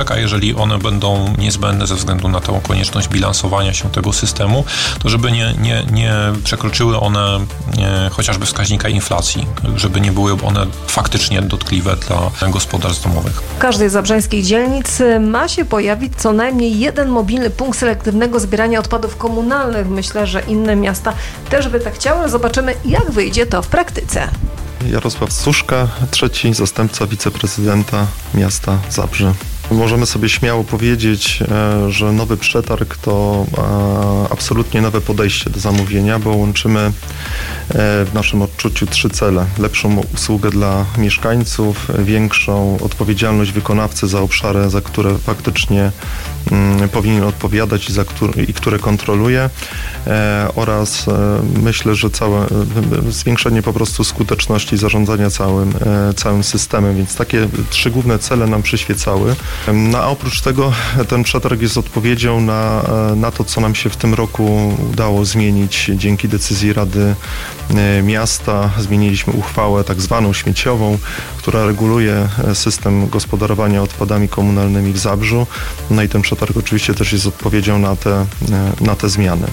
A jeżeli one będą niezbędne ze względu na tą konieczność bilansowania się tego systemu, to żeby nie przekroczyły one chociażby wskaźnika inflacji, żeby nie były one faktycznie dotkliwe dla gospodarstw domowych. W każdej zabrzańskiej dzielnicy ma się pojawić co najmniej jeden mobilny punkt selektywnego zbierania odpadów komunalnych. Myślę, że inne miasta też by tak chciały. Zobaczymy, jak wyjdzie to w praktyce. Jarosław Suszka, trzeci zastępca wiceprezydenta miasta Zabrze. Możemy sobie śmiało powiedzieć, że nowy przetarg to absolutnie nowe podejście do zamówienia, bo łączymy w naszym odczuciu 3 cele. Lepszą usługę dla mieszkańców, większą odpowiedzialność wykonawcy za obszary, za które faktycznie powinien odpowiadać i które kontroluje, oraz myślę, że całe zwiększenie po prostu skuteczności zarządzania całym systemem, więc takie 3 główne cele nam przyświecały. No a oprócz tego ten przetarg jest odpowiedzią na to, co nam się w tym roku udało zmienić dzięki decyzji Rady Miasta. Zmieniliśmy uchwałę tak zwaną śmieciową, która reguluje system gospodarowania odpadami komunalnymi w Zabrzu. No i ten przetarg oczywiście też jest odpowiedzią na te zmiany.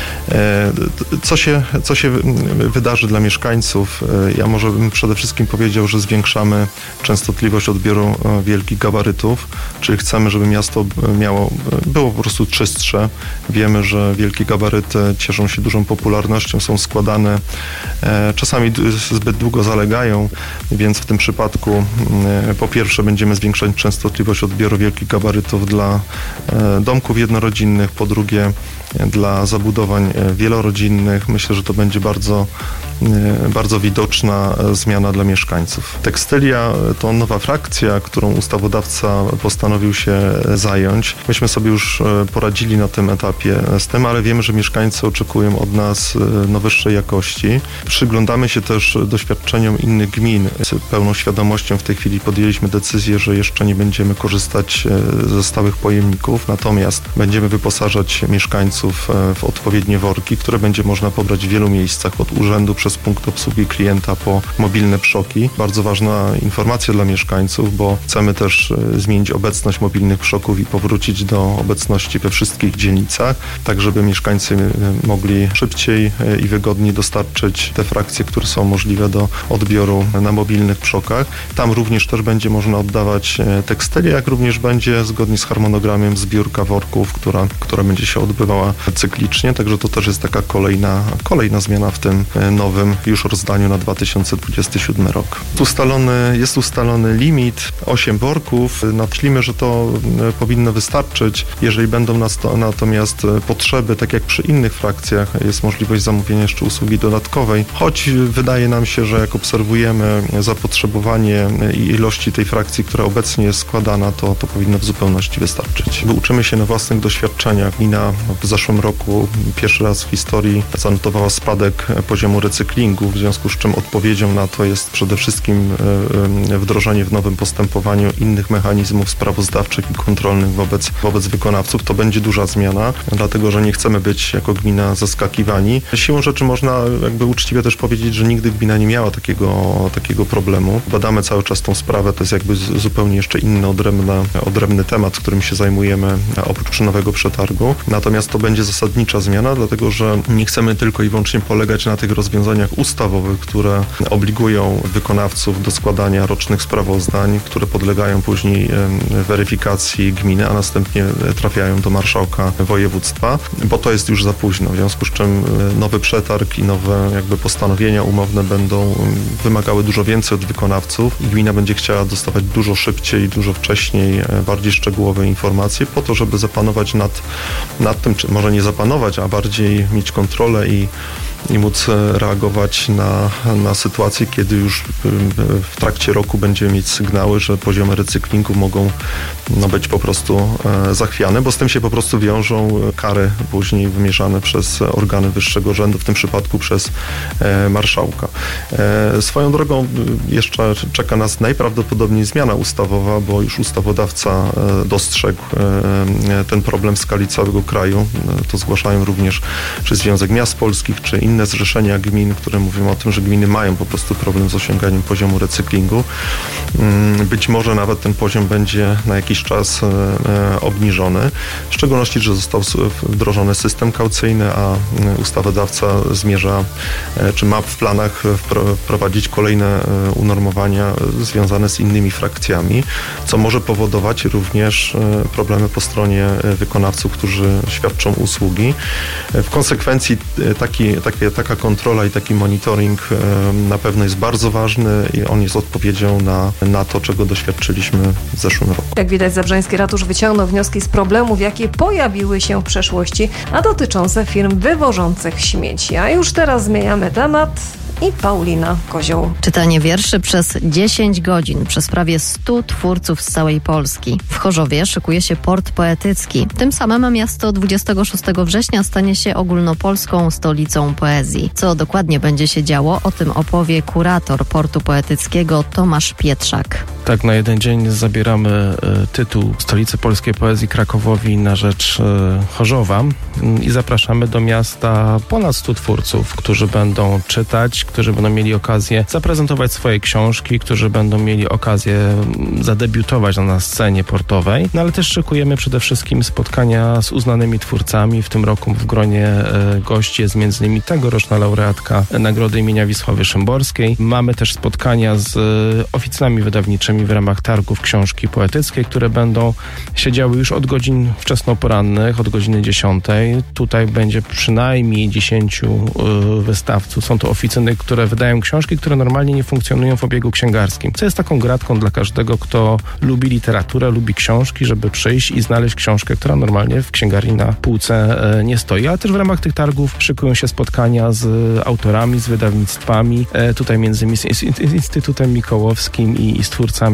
Co się wydarzy dla mieszkańców? Ja może bym przede wszystkim powiedział, że zwiększamy częstotliwość odbioru wielkich gabarytów, czyli chcemy, żeby miasto było po prostu czystsze. Wiemy, że wielkie gabaryty cieszą się dużą popularnością, są składane, czasami zbyt długo zalegają, więc w tym przypadku po pierwsze będziemy zwiększać częstotliwość odbioru wielkich gabarytów dla domków jednorodzinnych, po drugie dla zabudowań wielorodzinnych. Myślę, że to będzie bardzo widoczna zmiana dla mieszkańców. Tekstylia to nowa frakcja, którą ustawodawca postanowił się zająć. Myśmy sobie już poradzili na tym etapie z tym, ale wiemy, że mieszkańcy oczekują od nas wyższej jakości. Przyglądamy się też doświadczeniom innych gmin. Z pełną świadomością w tej chwili podjęliśmy decyzję, że jeszcze nie będziemy korzystać ze stałych pojemników, natomiast będziemy wyposażać mieszkańców w odpowiednie worki, które będzie można pobrać w wielu miejscach, od urzędu przez punkt obsługi klienta po mobilne przoki. Bardzo ważna informacja dla mieszkańców, bo chcemy też zmienić obecność mobilnych przoków i powrócić do obecności we wszystkich dzielnicach, tak żeby mieszkańcy mogli szybciej i wygodniej dostarczyć te frakcje, które są możliwe do odbioru na mobilnych przokach. Tam również też będzie można oddawać tekstylię, jak również będzie zgodnie z harmonogramem zbiórka worków, która będzie się odbywała cyklicznie, także to też jest taka kolejna zmiana w tym nowym już rozdaniu na 2027 rok. Jest ustalony limit 8 worków. Myślimy, że to powinno wystarczyć. Jeżeli będą natomiast potrzeby, tak jak przy innych frakcjach, jest możliwość zamówienia jeszcze usługi dodatkowej, choć wydaje nam się, że jak obserwujemy zapotrzebowanie i ilości tej frakcji, która obecnie jest składana, to powinno w zupełności wystarczyć. Uczymy się na własnych doświadczeniach. Gmina w zeszłym roku pierwszy raz w historii zanotowała spadek poziomu recyklingu, w związku z czym odpowiedzią na to jest przede wszystkim wdrożenie w nowym postępowaniu innych mechanizmów sprawozdawczych i kontrolnych wobec wykonawców. To będzie duża zmiana, dlatego że nie chcemy być jako gmina zaskakiwani. Siłą rzeczy można jakby uczciwie też powiedzieć, że nigdy gmina nie miała takiego problemu. Badamy cały czas tą sprawę, to jest jakby zupełnie jeszcze inny, odrębny temat, którym się zajmujemy oprócz nowego przetargu. Natomiast to będzie zasadnicza zmiana, dlatego że nie chcemy tylko i wyłącznie polegać na tych rozwiązaniach ustawowych, które obligują wykonawców do składania rocznych sprawozdań, które podlegają później weryfikacji gminy, a następnie trafiają do marszałka województwa, bo to jest już za późno, w związku z czym nowy przetarg i nowe jakby postanowienia umowne będą wymagały dużo więcej od wykonawców i gmina będzie chciała dostawać dużo szybciej, dużo wcześniej bardziej szczegółowe informacje po to, żeby zapanować nad tym, czy może nie zapanować, a bardziej mieć kontrolę i móc reagować na sytuację, kiedy już w trakcie roku będziemy mieć sygnały, że poziomy recyklingu mogą być po prostu zachwiane, bo z tym się po prostu wiążą kary później wymierzane przez organy wyższego rzędu, w tym przypadku przez marszałka. Swoją drogą jeszcze czeka nas najprawdopodobniej zmiana ustawowa, bo już ustawodawca dostrzegł ten problem w skali całego kraju. To zgłaszają również czy Związek Miast Polskich, czy inne inne zrzeszenia gmin, które mówią o tym, że gminy mają po prostu problem z osiąganiem poziomu recyklingu. Być może nawet ten poziom będzie na jakiś czas obniżony, w szczególności, że został wdrożony system kaucyjny, a ustawodawca zmierza, czy ma w planach wprowadzić kolejne unormowania związane z innymi frakcjami, co może powodować również problemy po stronie wykonawców, którzy świadczą usługi. W konsekwencji taka kontrola i taki monitoring na pewno jest bardzo ważny i on jest odpowiedzią na to, czego doświadczyliśmy w zeszłym roku. Jak widać, Zabrzeński Ratusz wyciągnął wnioski z problemów, jakie pojawiły się w przeszłości, a dotyczące firm wywożących śmieci. A już teraz zmieniamy temat. I Paulina Kozioł. Czytanie wierszy przez 10 godzin przez prawie 100 twórców z całej Polski. W Chorzowie szykuje się port poetycki. Tym samym miasto 26 września stanie się ogólnopolską stolicą poezji. Co dokładnie będzie się działo, o tym opowie kurator portu poetyckiego Tomasz Pietrzak. Tak, na jeden dzień zabieramy tytuł Stolicy Polskiej Poezji Krakowowi na rzecz Chorzowa i zapraszamy do miasta ponad 100 twórców, którzy będą czytać, którzy będą mieli okazję zaprezentować swoje książki, którzy będą mieli okazję zadebiutować na scenie portowej. No ale też szykujemy przede wszystkim spotkania z uznanymi twórcami. W tym roku w gronie gości jest m.in. tegoroczna laureatka Nagrody imienia Wisławy Szymborskiej. Mamy też spotkania z oficynami wydawniczymi w ramach targów książki poetyckiej, które będą się działy już od godzin wczesnoporannych, od godziny 10. Tutaj będzie przynajmniej 10 wystawców. Są to oficyny, które wydają książki, które normalnie nie funkcjonują w obiegu księgarskim. Co jest taką gratką dla każdego, kto lubi literaturę, lubi książki, żeby przyjść i znaleźć książkę, która normalnie w księgarni na półce nie stoi. Ale też w ramach tych targów szykują się spotkania z autorami, z wydawnictwami. Tutaj między innymi z Instytutem Mikołowskim i z twórcami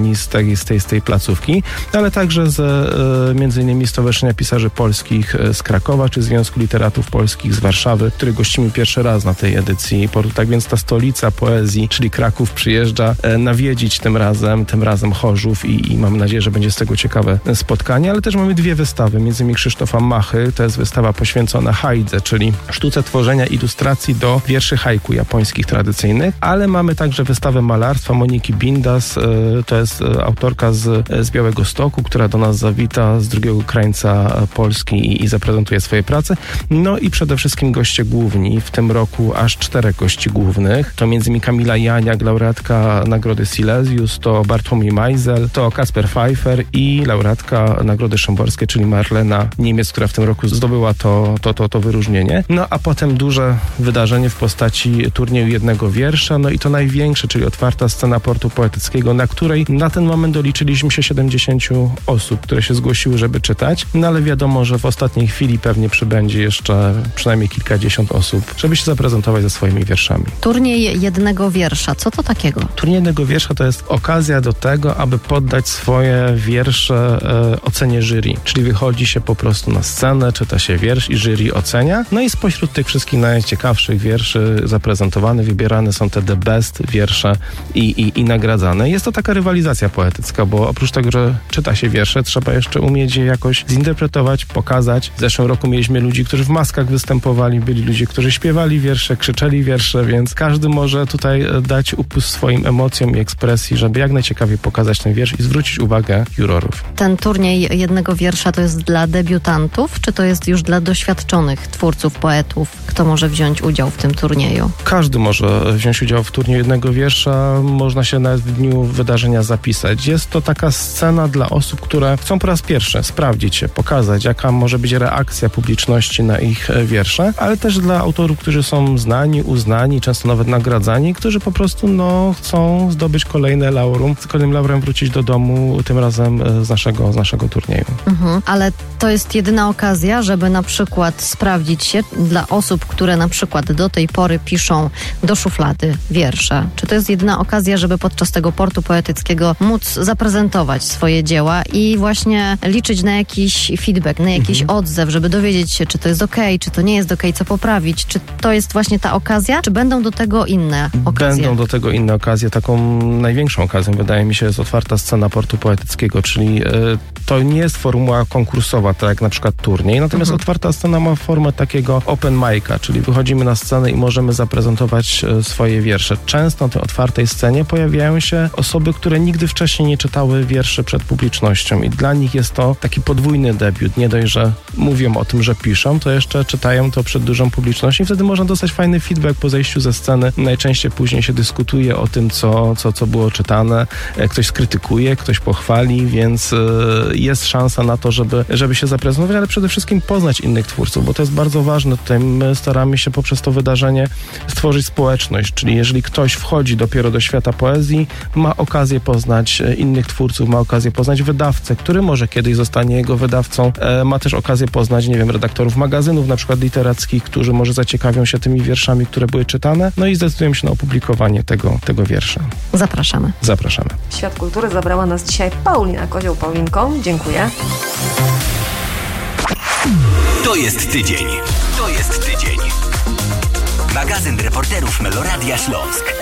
z tej placówki, ale także między innymi Stowarzyszenia Pisarzy Polskich z Krakowa, czy Związku Literatów Polskich z Warszawy, który gościmy pierwszy raz na tej edycji portu. Tak więc ta stolica poezji, czyli Kraków, przyjeżdża nawiedzić tym razem Chorzów i mam nadzieję, że będzie z tego ciekawe spotkanie, ale też mamy dwie wystawy, między innymi Krzysztofa Machy, to jest wystawa poświęcona hajdze, czyli sztuce tworzenia ilustracji do wierszy haiku japońskich tradycyjnych, ale mamy także wystawę malarstwa Moniki Bindas, to jest autorka z Białegostoku, która do nas zawita z drugiego krańca Polski i zaprezentuje swoje prace. No i przede wszystkim goście główni, w tym roku aż 4 gości głównych. To m.in. Kamila Janiak, laureatka Nagrody Silesius, to Bartłomiej Majzel, to Kasper Pfeiffer i laureatka Nagrody Szymborskiej, czyli Marlena Niemiec, która w tym roku zdobyła to wyróżnienie. No a potem duże wydarzenie w postaci turnieju jednego wiersza, no i to największe, czyli otwarta scena portu poetyckiego, na której na ten moment doliczyliśmy się 70 osób, które się zgłosiły, żeby czytać, no ale wiadomo, że w ostatniej chwili pewnie przybędzie jeszcze przynajmniej kilkadziesiąt osób, żeby się zaprezentować ze swoimi wierszami. Turniej jednego wiersza, co to takiego? Turniej jednego wiersza to jest okazja do tego, aby poddać swoje wiersze ocenie jury, czyli wychodzi się po prostu na scenę, czyta się wiersz i jury ocenia, no i spośród tych wszystkich najciekawszych wierszy zaprezentowanych, wybierane są te the best wiersze i nagradzane. Jest to taka rywalizacja poetycka, bo oprócz tego, że czyta się wiersze, trzeba jeszcze umieć je jakoś zinterpretować, pokazać. W zeszłym roku mieliśmy ludzi, którzy w maskach występowali, byli ludzie, którzy śpiewali wiersze, krzyczeli wiersze, więc każdy może tutaj dać upust swoim emocjom i ekspresji, żeby jak najciekawiej pokazać ten wiersz i zwrócić uwagę jurorów. Ten turniej jednego wiersza to jest dla debiutantów, czy to jest już dla doświadczonych twórców, poetów? Kto może wziąć udział w tym turnieju? Każdy może wziąć udział w turnieju jednego wiersza, można się nawet w dniu wydarzenia zapisać. Jest to taka scena dla osób, które chcą po raz pierwszy sprawdzić się, pokazać, jaka może być reakcja publiczności na ich wiersze, ale też dla autorów, którzy są znani, uznani, często nawet nagradzani, którzy po prostu chcą zdobyć kolejny laurum, z kolejnym laurem wrócić do domu, tym razem z naszego turnieju. Ale to jest jedyna okazja, żeby na przykład sprawdzić się dla osób, które na przykład do tej pory piszą do szuflady wiersze. Czy to jest jedyna okazja, żeby podczas tego portu poetyckiego móc zaprezentować swoje dzieła i właśnie liczyć na jakiś feedback, na jakiś odzew, żeby dowiedzieć się, czy to jest okej, czy to nie jest okej, co poprawić, czy to jest właśnie ta okazja, czy będą do tego inne okazje? Będą do tego inne okazje. Taką największą okazją, wydaje mi się, jest otwarta scena Portu Poetyckiego, czyli to nie jest formuła konkursowa, tak jak na przykład turniej, natomiast otwarta scena ma formę takiego open mic'a, czyli wychodzimy na scenę i możemy zaprezentować swoje wiersze. Często na tej otwartej scenie pojawiają się osoby, które nigdy wcześniej nie czytały wierszy przed publicznością i dla nich jest to taki podwójny debiut. Nie dość, że mówią o tym, że piszą, to jeszcze czytają to przed dużą publicznością i wtedy można dostać fajny feedback po zejściu ze sceny. Najczęściej później się dyskutuje o tym, co było czytane. Ktoś skrytykuje, ktoś pochwali, więc jest szansa na to, żeby się zaprezentować, ale przede wszystkim poznać innych twórców, bo to jest bardzo ważne. Tutaj my staramy się poprzez to wydarzenie stworzyć społeczność, czyli jeżeli ktoś wchodzi dopiero do świata poezji, ma okazję poznać innych twórców, ma okazję poznać wydawcę, który może kiedyś zostanie jego wydawcą, ma też okazję poznać, nie wiem, redaktorów magazynów, na przykład literackich, którzy może zaciekawią się tymi wierszami, które były czytane, no i zdecydują się na opublikowanie tego wiersza. Zapraszamy. Zapraszamy. W Świat Kultury zabrała nas dzisiaj Paulina Kozioł. Paulinko, dziękuję. To jest tydzień. To jest tydzień. Magazyn reporterów Meloradia Śląsk.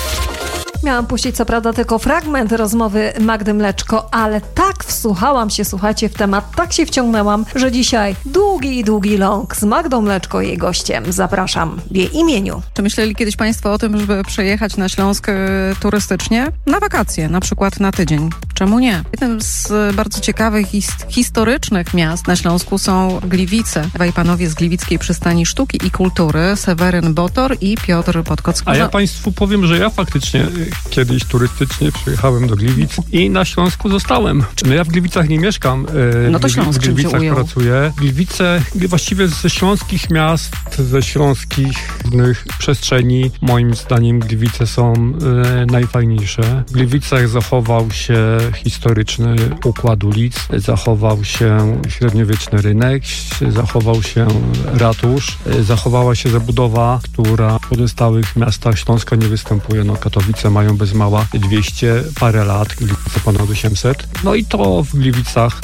Miałam puścić co prawda tylko fragment rozmowy Magdy Mleczko, ale tak wsłuchałam się, słuchajcie, w temat, tak się wciągnęłam, że dzisiaj długi long z Magdą Mleczko, jej gościem. Zapraszam w jej imieniu. Czy myśleli kiedyś Państwo o tym, żeby przejechać na Śląsk turystycznie? Na wakacje, na przykład na tydzień. Czemu nie? Jednym z bardzo ciekawych historycznych miast na Śląsku są Gliwice. Dwaj panowie z Gliwickiej Przystani Sztuki i Kultury, Seweryn Botor i Piotr Podkocki. A ja Państwu powiem, że ja faktycznie kiedyś turystycznie przyjechałem do Gliwic i na Śląsku zostałem. No ja w Gliwicach nie mieszkam. No to Śląsk w Gliwicach pracuję. Gliwice właściwie ze śląskich miast, ze śląskich przestrzeni, moim zdaniem Gliwice są najfajniejsze. W Gliwicach zachował się historyczny układ ulic, zachował się średniowieczny rynek, zachował się ratusz, zachowała się zabudowa, która w pozostałych miastach Śląska nie występuje. No Katowice mają bez mała 200 parę lat, Gliwice ponad 800. No i to w Gliwicach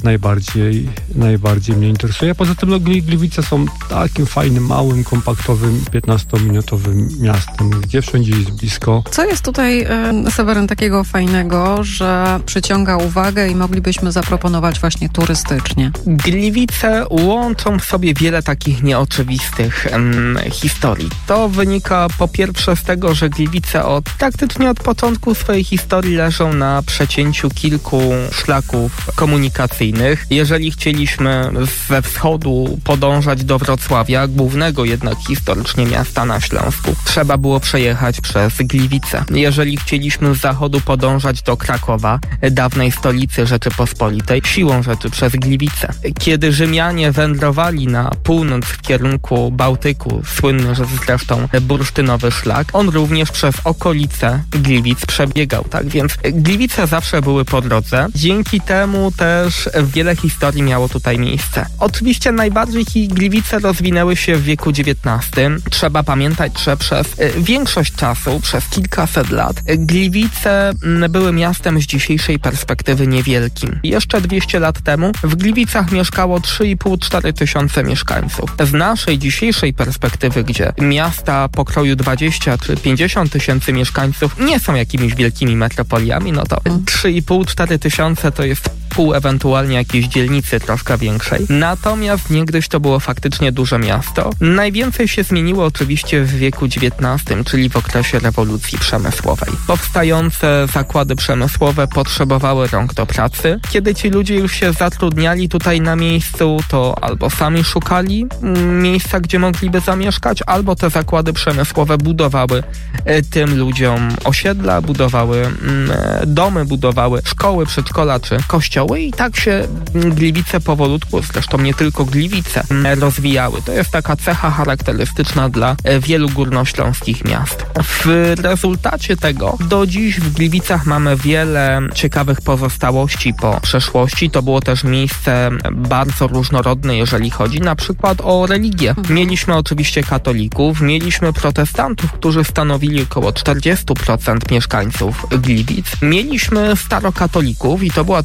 najbardziej mnie interesuje. Poza tym Gliwice są takim fajnym, małym, kompaktowym, 15-minutowym miastem, gdzie wszędzie jest blisko. Co jest tutaj, Seweryn, takiego fajnego, że przyciąga uwagę i moglibyśmy zaproponować właśnie turystycznie? Gliwice łączą w sobie wiele takich nieoczywistych historii. To wynika po pierwsze z tego, że Gliwice praktycznie od początku swojej historii leżą na przecięciu kilku szlaków komunikacyjnych. Jeżeli chcieliśmy ze wschodu podążać do Wrocławia, głównego jednak historycznie miasta na Śląsku, trzeba było przejechać przez Gliwice. Jeżeli chcieliśmy z zachodu podążać do Krakowa, dawnej stolicy Rzeczypospolitej, siłą rzeczy przez Gliwice. Kiedy Rzymianie wędrowali na północ w kierunku Bałtyku, słynny zresztą bursztynowy szlak, on również przez okolice Gliwic przebiegał, tak? Więc Gliwice zawsze były po drodze. Dzięki temu też wiele historii miało tutaj miejsce. Oczywiście najbardziej Gliwice rozwinęły się w wieku XIX. Trzeba pamiętać, że przez większość czasu, przez kilkaset lat, Gliwice były miastem z dzisiejszej perspektywy niewielkim. Jeszcze 200 lat temu w Gliwicach mieszkało 3,5-4 tysiące mieszkańców. Z naszej dzisiejszej perspektywy, gdzie miasta pokroju 20 czy 50 tysięcy mieszkańców nie są jakimiś wielkimi metropoliami, no to 3,5-4 tysiące to jest pół ewentualnie jakiejś dzielnicy troszkę większej. Natomiast niegdyś to było faktycznie duże miasto. Najwięcej się zmieniło oczywiście w wieku XIX, czyli w okresie rewolucji przemysłowej. Powstające zakłady przemysłowe potrzebowały rąk do pracy. Kiedy ci ludzie już się zatrudniali tutaj na miejscu, to albo sami szukali miejsca, gdzie mogliby zamieszkać, albo te zakłady przemysłowe budowały tym ludziom osiedla, budowały domy, budowały szkoły, przedszkola czy kościoły i tak się Gliwice powolutku, zresztą nie tylko Gliwice, rozwijały. To jest taka cecha charakterystyczna dla wielu górnośląskich miast. W rezultacie tego do dziś w Gliwicach mamy wiele ciekawych pozostałości po przeszłości. To było też miejsce bardzo różnorodne, jeżeli chodzi na przykład o religię. Mieliśmy oczywiście katolików, mieliśmy protestantów, którzy stanowili około 40% mieszkańców Gliwic. Mieliśmy starokatolików i to była taka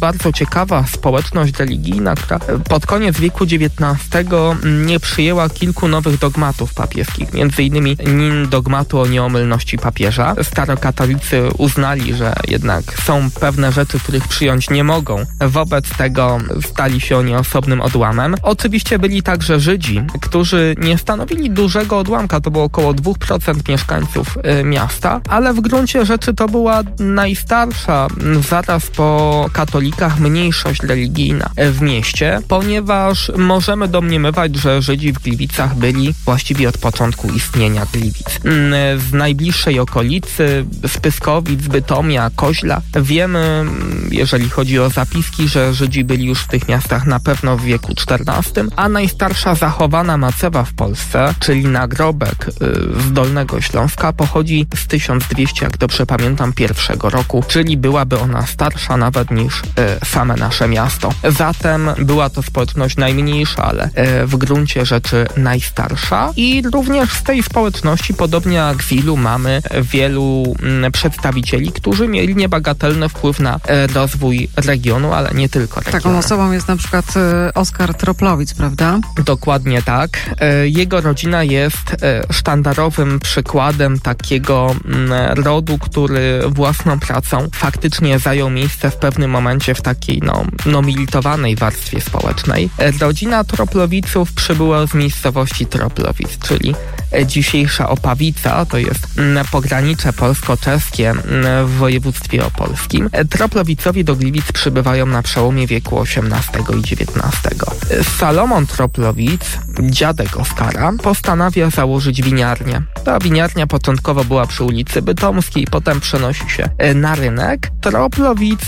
bardzo ciekawa społeczność religijna, która pod koniec wieku XIX nie przyjęła kilku nowych dogmatów papieskich, między innymi dogmatu o nieomylności papieża. Starokatolicy uznali, że jednak są pewne rzeczy, których przyjąć nie mogą. Wobec tego stali się oni osobnym odłamem. Oczywiście byli także Żydzi, którzy nie stanowili dużego odłamka, to było około 2% mieszkańców miasta, ale w gruncie rzeczy to była najstarsza zaraz po katolikach mniejszość religijna w mieście, ponieważ możemy domniemywać, że Żydzi w Gliwicach byli właściwie od początku istnienia Gliwic. Z najbliższej okolicy, z Pyskowic, Bytomia, Koźla, wiemy, jeżeli chodzi o zapiski, że Żydzi byli już w tych miastach na pewno w wieku XIV, a najstarsza zachowana macewa w Polsce, czyli nagrobek z Dolnego Śląska, pochodzi z 1200, jak dobrze pamiętam, pierwszego roku, czyli byłaby ona starsza nawet niż same nasze miasto. Zatem była to społeczność najmniejsza, ale w gruncie rzeczy najstarsza i również z tej społeczności, podobnie jak w Ilu, mamy wielu przedstawicieli, którzy mieli niebagatelny wpływ na rozwój regionu, ale nie tylko regionu. Taką osobą jest na przykład Oskar Troplowicz, prawda? Dokładnie tak. Jego rodzina jest sztandarowym przykładem takiego rodu, który własną pracą faktycznie zajął miejsce w pewnym momencie w takiej militowanej warstwie społecznej. Rodzina Troplowiców przybyła z miejscowości Troplowic, czyli dzisiejsza Opawica, to jest pogranicze polsko-czeskie w województwie opolskim. Troplowicowie do Gliwic przybywają na przełomie wieku XVIII i XIX. Salomon Troplowic, dziadek Oskara, postanawia założyć winiarnię. Ta winiarnia początkowo była przy ulicy Bytomskiej, potem przenosi się na rynek. Troplowic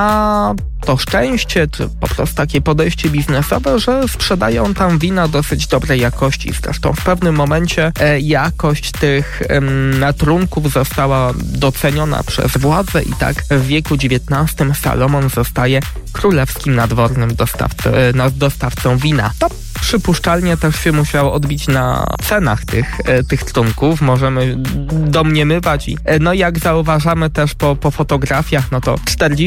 ma to szczęście, czy po prostu takie podejście biznesowe, że sprzedają tam wina dosyć dobrej jakości. Zresztą w pewnym momencie jakość tych trunków została doceniona przez władze i tak w wieku XIX Salomon zostaje królewskim nadwornym dostawcą wina. To przypuszczalnie też się musiało odbić na cenach tych trunków. Możemy domniemywać i jak zauważamy też po fotografiach, to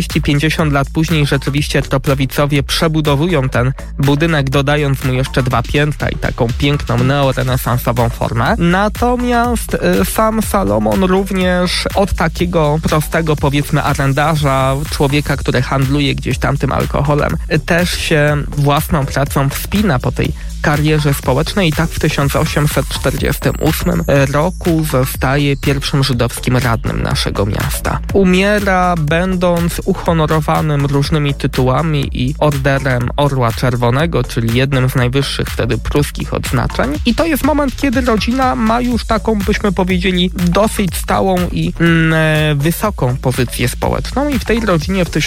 40-50 lat później rzeczywiście Troplowicowie przebudowują ten budynek, dodając mu jeszcze 2 piętra i taką piękną neorenesansową formę. Natomiast sam Salomon również od takiego prostego, powiedzmy, arendarza, człowieka, który handluje gdzieś tam tym alkoholem, też się własną pracą wspina po tej karierze społecznej i tak w 1848 roku zostaje pierwszym żydowskim radnym naszego miasta. Umiera będąc uhonorowanym różnymi tytułami i orderem Orła Czerwonego, czyli jednym z najwyższych wtedy pruskich odznaczeń. I to jest moment, kiedy rodzina ma już taką, byśmy powiedzieli, dosyć stałą i wysoką pozycję społeczną i w tej rodzinie w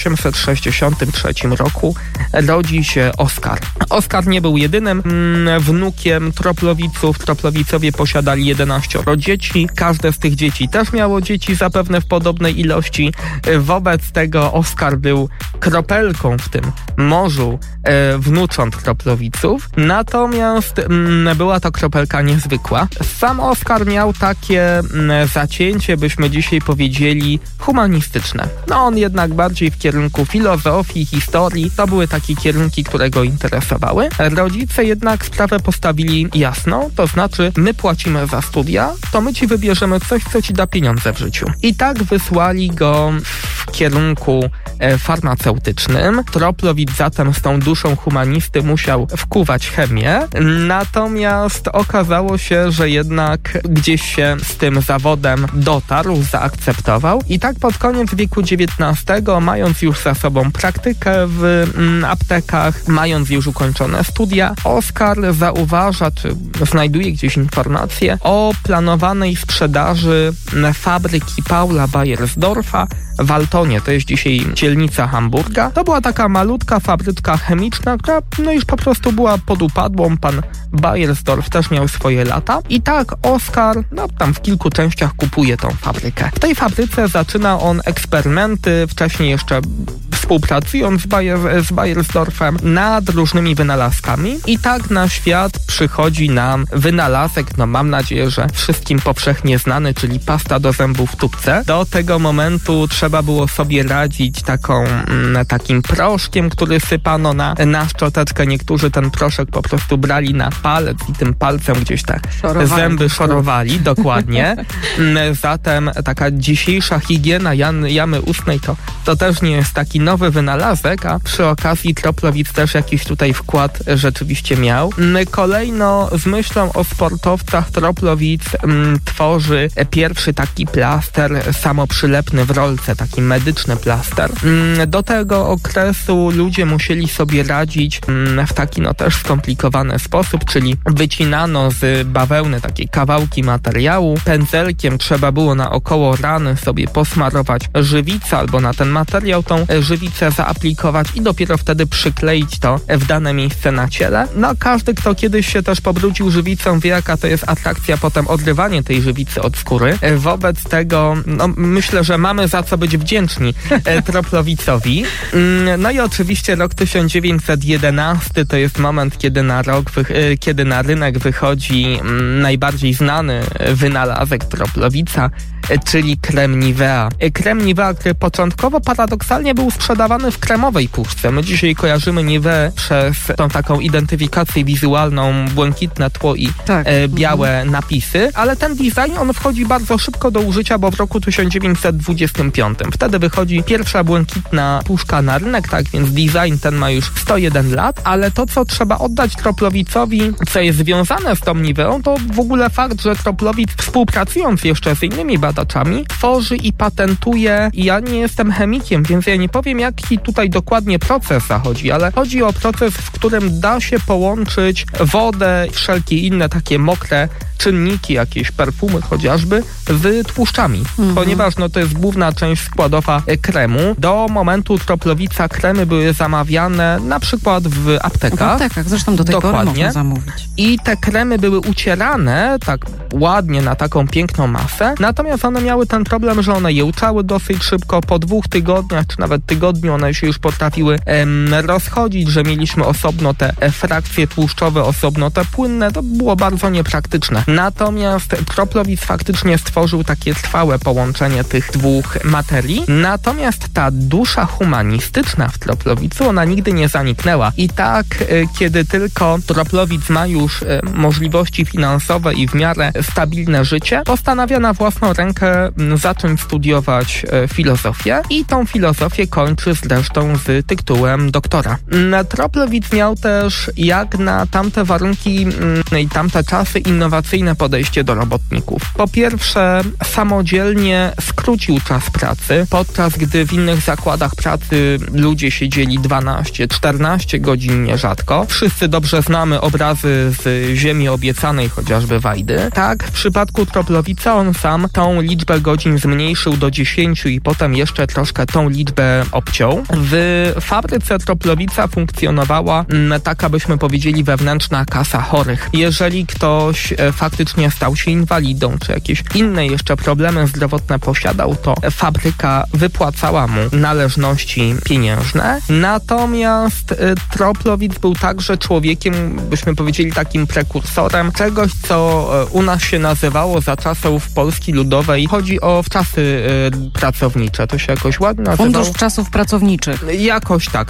1863 roku rodzi się Oskar. Oskar nie był jedynym wnukiem Troplowiców. Troplowicowie posiadali 11 dzieci. Każde z tych dzieci też miało dzieci zapewne w podobnej ilości. Wobec tego Oskar był kropelką w tym morzu wnucząt Troplowiców. Natomiast była to kropelka niezwykła. Sam Oskar miał takie zacięcie, byśmy dzisiaj powiedzieli, humanistyczne. On jednak bardziej w kierunku filozofii, historii. To były takie kierunki, które go interesowały. Rodzice jednak sprawę postawili jasno, to znaczy my płacimy za studia, to my ci wybierzemy coś, co ci da pieniądze w życiu. I tak wysłali go w kierunku farmaceutycznym. Troplowicz zatem z tą duszą humanisty musiał wkuwać chemię, natomiast okazało się, że jednak gdzieś się z tym zawodem dotarł, zaakceptował i tak pod koniec wieku XIX, mając już za sobą praktykę w aptekach, mając już ukończone studia, Oskar zauważa, czy znajduje gdzieś informacje o planowanej sprzedaży fabryki Paula Beiersdorfa w Altonie, to jest dzisiaj dzielnica Hamburga. To była taka malutka fabryczka chemiczna, która już po prostu była pod upadłą. Pan Beiersdorf też miał swoje lata i tak Oskar tam w kilku częściach kupuje tą fabrykę. W tej fabryce zaczyna on eksperymenty, wcześniej jeszcze współpracując z Beiersdorfem nad różnymi wynalazkami i tak na świat przychodzi nam wynalazek, mam nadzieję, że wszystkim powszechnie znany, czyli pasta do zębów w tubce. Do tego momentu trzeba trzeba było sobie radzić takim proszkiem, który sypano na szczoteczkę. Niektórzy ten proszek po prostu brali na palec i tym palcem gdzieś tak zęby szorowali, dokładnie. Zatem taka dzisiejsza higiena jamy ustnej to też nie jest taki nowy wynalazek, a przy okazji Troplowic też jakiś tutaj wkład rzeczywiście miał. Kolejno z myślą o sportowcach Troplowic tworzy pierwszy taki plaster samoprzylepny w rolce, taki medyczny plaster. Do tego okresu ludzie musieli sobie radzić w taki też skomplikowany sposób, czyli wycinano z bawełny takie kawałki materiału, pędzelkiem trzeba było naokoło rany sobie posmarować żywicę albo na ten materiał tą żywicę zaaplikować i dopiero wtedy przykleić to w dane miejsce na ciele. Każdy, kto kiedyś się też pobrudził żywicą, wie, jaka to jest atrakcja potem odrywanie tej żywicy od skóry. Wobec tego myślę, że mamy za co być wdzięczni Troplowicowi. I oczywiście rok 1911 to jest moment, kiedy na rynek wychodzi najbardziej znany wynalazek Troplowica, czyli krem Nivea. Krem Nivea, który początkowo paradoksalnie był sprzedawany w kremowej puszce. My dzisiaj kojarzymy Niveę przez tą taką identyfikację wizualną, błękitne tło i białe napisy, ale ten design on wchodzi bardzo szybko do użycia, bo w roku 1925. Wtedy wychodzi pierwsza błękitna puszka na rynek, tak więc design ten ma już 101 lat, ale to, co trzeba oddać Troplowicowi, co jest związane z tą Niveą, to w ogóle fakt, że Troplowic, współpracując jeszcze z innymi badaczami, tworzy i patentuje. Ja nie jestem chemikiem, więc ja nie powiem, jaki tutaj dokładnie proces zachodzi, ale chodzi o proces, w którym da się połączyć wodę i wszelkie inne takie mokre czynniki, jakieś perfumy chociażby, z tłuszczami, ponieważ to jest główna część składowa kremu. Do momentu Troplowica kremy były zamawiane na przykład w aptekach. W aptekach, zresztą do tej pory można zamówić. I te kremy były ucierane tak ładnie na taką piękną masę, natomiast one miały ten problem, że one jełczały dosyć szybko, po 2 tygodniach, czy nawet tygodniu one się już potrafiły rozchodzić, że mieliśmy osobno te frakcje tłuszczowe, osobno te płynne, to było bardzo niepraktyczne. Natomiast Troplowic faktycznie stworzył takie trwałe połączenie tych dwóch materii, natomiast ta dusza humanistyczna w Troplowicu, ona nigdy nie zaniknęła. I tak, kiedy tylko Troplowic ma już możliwości finansowe i w miarę stabilne życie, postanawia na własną rękę zacząć studiować filozofię i tą filozofię kończy zresztą z tytułem doktora. Troplowic miał też, jak na tamte warunki i tamte czasy, innowacyjne podejście do robotników. Po pierwsze, samodzielnie skrócił czas pracy, podczas gdy w innych zakładach pracy ludzie siedzieli 12-14 godzin nierzadko. Wszyscy dobrze znamy obrazy z Ziemi Obiecanej, chociażby Wajdy. Tak, w przypadku Troplowica on sam tą liczbę godzin zmniejszył do 10 i potem jeszcze troszkę tą liczbę obciął. W fabryce Troplowica funkcjonowała taka, byśmy powiedzieli, wewnętrzna kasa chorych. Jeżeli ktoś faktycznie stał się inwalidą, czy jakieś inne jeszcze problemy zdrowotne posiadał, to fabryka wypłacała mu należności pieniężne. Natomiast Troplowic był także człowiekiem, byśmy powiedzieli, takim prekursorem czegoś, co u nas się nazywało za czasów Polski Ludowej. Chodzi o wczasy pracownicze. To się jakoś ładnie nazywało. Fundusz Czasów Pracowniczych. Jakoś tak.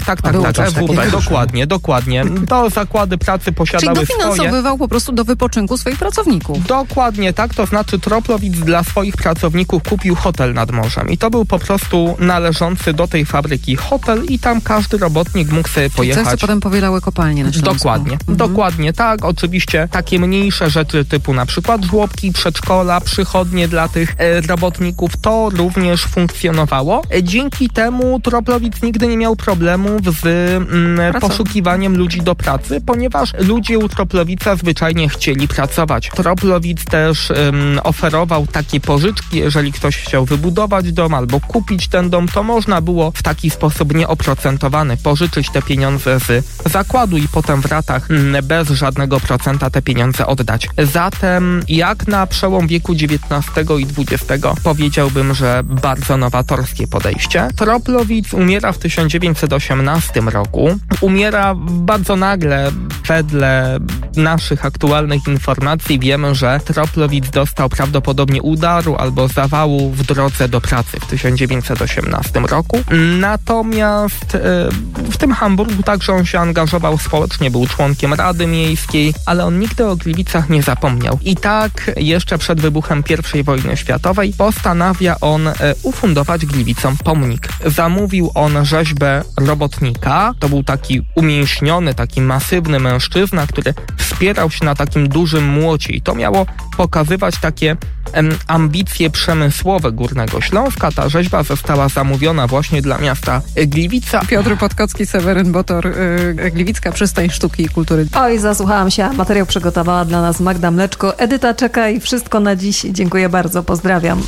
Dokładnie. To zakłady pracy posiadały swoje. Czyli dofinansowywał po prostu do wypoczynku swoich pracowników. Dokładnie tak, to znaczy Troplowic dla swoich pracowników kupił hotel nad morzem i to był po prostu należący do tej fabryki hotel i tam każdy robotnik mógł sobie pojechać. Co potem powielały kopalnie na Śląsku. Dokładnie tak. Oczywiście takie mniejsze rzeczy typu na przykład żłobki, przedszkola, przychodnie dla tych robotników, to również funkcjonowało. Dzięki temu Troplowic nigdy nie miał problemów z poszukiwaniem ludzi do pracy, ponieważ ludzie u Troplowica zwyczajnie chcieli pracować. Troplowic też oferował takie pożyczki, jeżeli ktoś chciał wybudować dom albo kupić ten dom, to można było w taki sposób nieoprocentowany pożyczyć te pieniądze z zakładu i potem w ratach bez żadnego procenta te pieniądze oddać. Zatem jak na przełom wieku XIX i XX powiedziałbym, że bardzo nowatorskie podejście. Troplowic umiera w 1918 roku. Umiera bardzo nagle, wedle naszych aktualnych informacji wiemy, że Troplowicz dostał prawdopodobnie udaru albo zawału w drodze do pracy w 1918 roku. Natomiast w tym Hamburgu także on się angażował społecznie, był członkiem Rady Miejskiej, ale on nigdy o Gliwicach nie zapomniał. I tak jeszcze przed wybuchem I wojny światowej postanawia on ufundować Gliwicom pomnik. Zamówił on rzeźbę robotnika. To był taki umięśniony, taki masywny mężczyzna, który wspierał się na takim dużym młocie i to miało pokazywać takie ambicje przemysłowe Górnego Śląska. Ta rzeźba została zamówiona właśnie dla miasta Gliwica. Piotr Podkocki, Seweryn Botor, Gliwicka Przystań Sztuki i Kultury. Oj, zasłuchałam się. Materiał przygotowała dla nas Magda Mleczko. Edyta czeka i wszystko na dziś. Dziękuję bardzo. Pozdrawiam.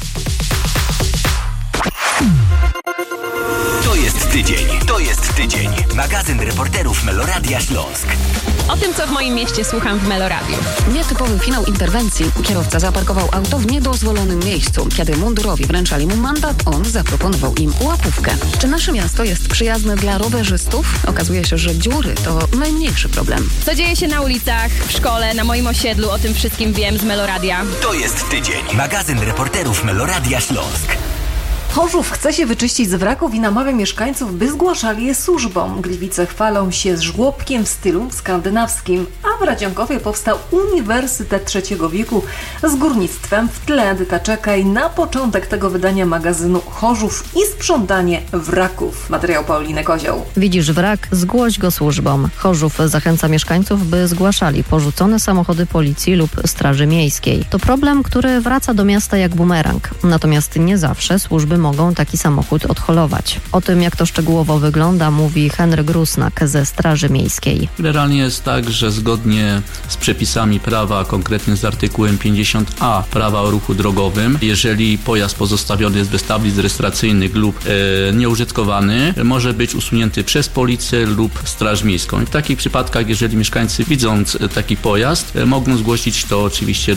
To jest tydzień. To jest tydzień. Magazyn reporterów Meloradia Śląsk. O tym, co w moim mieście słucham w Meloradiu. Nietypowy finał interwencji. Kierowca zaparkował auto w niedozwolonym miejscu. Kiedy mundurowi wręczali mu mandat, on zaproponował im łapówkę. Czy nasze miasto jest przyjazne dla rowerzystów? Okazuje się, że dziury to najmniejszy problem. Co dzieje się na ulicach, w szkole, na moim osiedlu, o tym wszystkim wiem z Meloradia. To jest tydzień. Magazyn reporterów Meloradia Śląsk. Chorzów chce się wyczyścić z wraków i namawia mieszkańców, by zgłaszali je służbom. Gliwice chwalą się żłobkiem w stylu skandynawskim, a w Radziągowie powstał Uniwersytet III wieku z górnictwem w tle. Edyta czekaj na początek tego wydania magazynu Chorzów i sprzątanie wraków. Materiał Pauliny Kozioł. Widzisz wrak? Zgłoś go służbom. Chorzów zachęca mieszkańców, by zgłaszali porzucone samochody policji lub straży miejskiej. To problem, który wraca do miasta jak bumerang. Natomiast nie zawsze służby mogą taki samochód odholować. O tym, jak to szczegółowo wygląda, mówi Henryk Rusnak ze Straży Miejskiej. Generalnie jest tak, że zgodnie z przepisami prawa, konkretnie z artykułem 50a prawa o ruchu drogowym, jeżeli pojazd pozostawiony jest bez tablic rejestracyjnych lub nieużytkowany, może być usunięty przez policję lub Straż Miejską. I w takich przypadkach, jeżeli mieszkańcy widząc taki pojazd, mogą zgłosić to oczywiście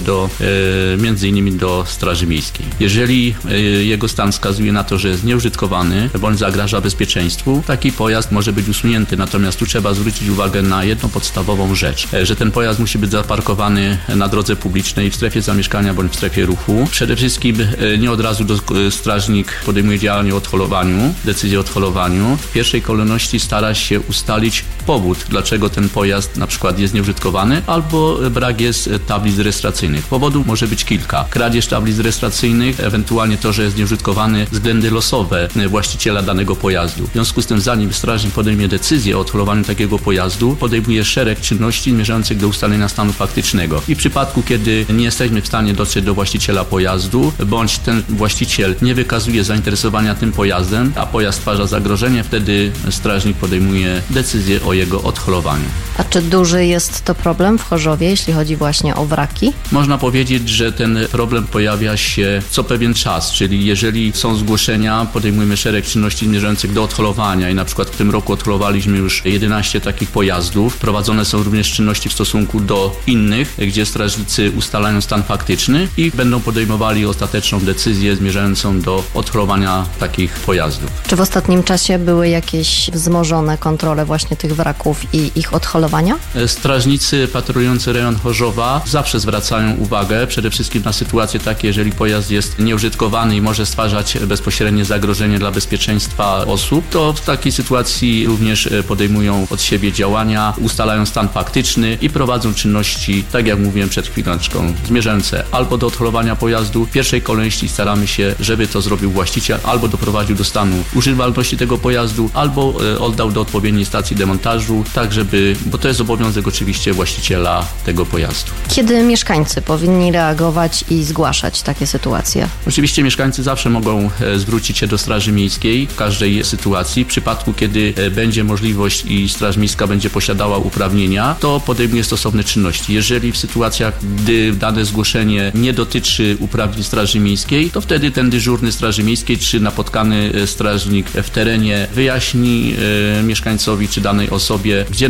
między innymi do Straży Miejskiej. Jeżeli jego stan wskazuje na to, że jest nieużytkowany bądź zagraża bezpieczeństwu, taki pojazd może być usunięty. Natomiast tu trzeba zwrócić uwagę na jedną podstawową rzecz, że ten pojazd musi być zaparkowany na drodze publicznej, w strefie zamieszkania bądź w strefie ruchu. Przede wszystkim nie od razu strażnik podejmuje działanie o odholowaniu, decyzję o odholowaniu. W pierwszej kolejności stara się ustalić powód, dlaczego ten pojazd na przykład jest nieużytkowany albo brak jest tablic rejestracyjnych. Powodów może być kilka. Kradzież tablic rejestracyjnych, ewentualnie to, że jest nieużytkowany, względy losowe właściciela danego pojazdu. W związku z tym, zanim strażnik podejmie decyzję o odholowaniu takiego pojazdu, podejmuje szereg czynności zmierzających do ustalenia stanu faktycznego. I w przypadku, kiedy nie jesteśmy w stanie dotrzeć do właściciela pojazdu, bądź ten właściciel nie wykazuje zainteresowania tym pojazdem, a pojazd stwarza zagrożenie, wtedy strażnik podejmuje decyzję o jego odholowaniu. A czy duży jest to problem w Chorzowie, jeśli chodzi właśnie o wraki? Można powiedzieć, że ten problem pojawia się co pewien czas, czyli jeżeli są zgłoszenia, podejmujemy szereg czynności zmierzających do odholowania i na przykład w tym roku odholowaliśmy już 11 takich pojazdów. Prowadzone są również czynności w stosunku do innych, gdzie strażnicy ustalają stan faktyczny i będą podejmowali ostateczną decyzję zmierzającą do odholowania takich pojazdów. Czy w ostatnim czasie były jakieś wzmożone kontrole właśnie tych wraków i ich odholowania? Strażnicy patrolujący rejon Chorzowa zawsze zwracają uwagę przede wszystkim na sytuacje takie, jeżeli pojazd jest nieużytkowany i może stwarzać bezpośrednie zagrożenie dla bezpieczeństwa osób, to w takiej sytuacji również podejmują od siebie działania, ustalają stan faktyczny i prowadzą czynności, tak jak mówiłem przed chwileczką, zmierzające albo do odholowania pojazdu. W pierwszej kolejności staramy się, żeby to zrobił właściciel, albo doprowadził do stanu używalności tego pojazdu, albo oddał do odpowiedniej stacji demontażu, tak żeby, bo to jest obowiązek oczywiście właściciela tego pojazdu. Kiedy mieszkańcy powinni reagować i zgłaszać takie sytuacje? Oczywiście mieszkańcy zawsze mogą zwrócić się do Straży Miejskiej w każdej sytuacji. W przypadku, kiedy będzie możliwość i Straż Miejska będzie posiadała uprawnienia, to podejmuje stosowne czynności. Jeżeli w sytuacjach, gdy dane zgłoszenie nie dotyczy uprawnień Straży Miejskiej, to wtedy ten dyżurny Straży Miejskiej czy napotkany strażnik w terenie wyjaśni mieszkańcowi czy danej osobie, gdzie należy się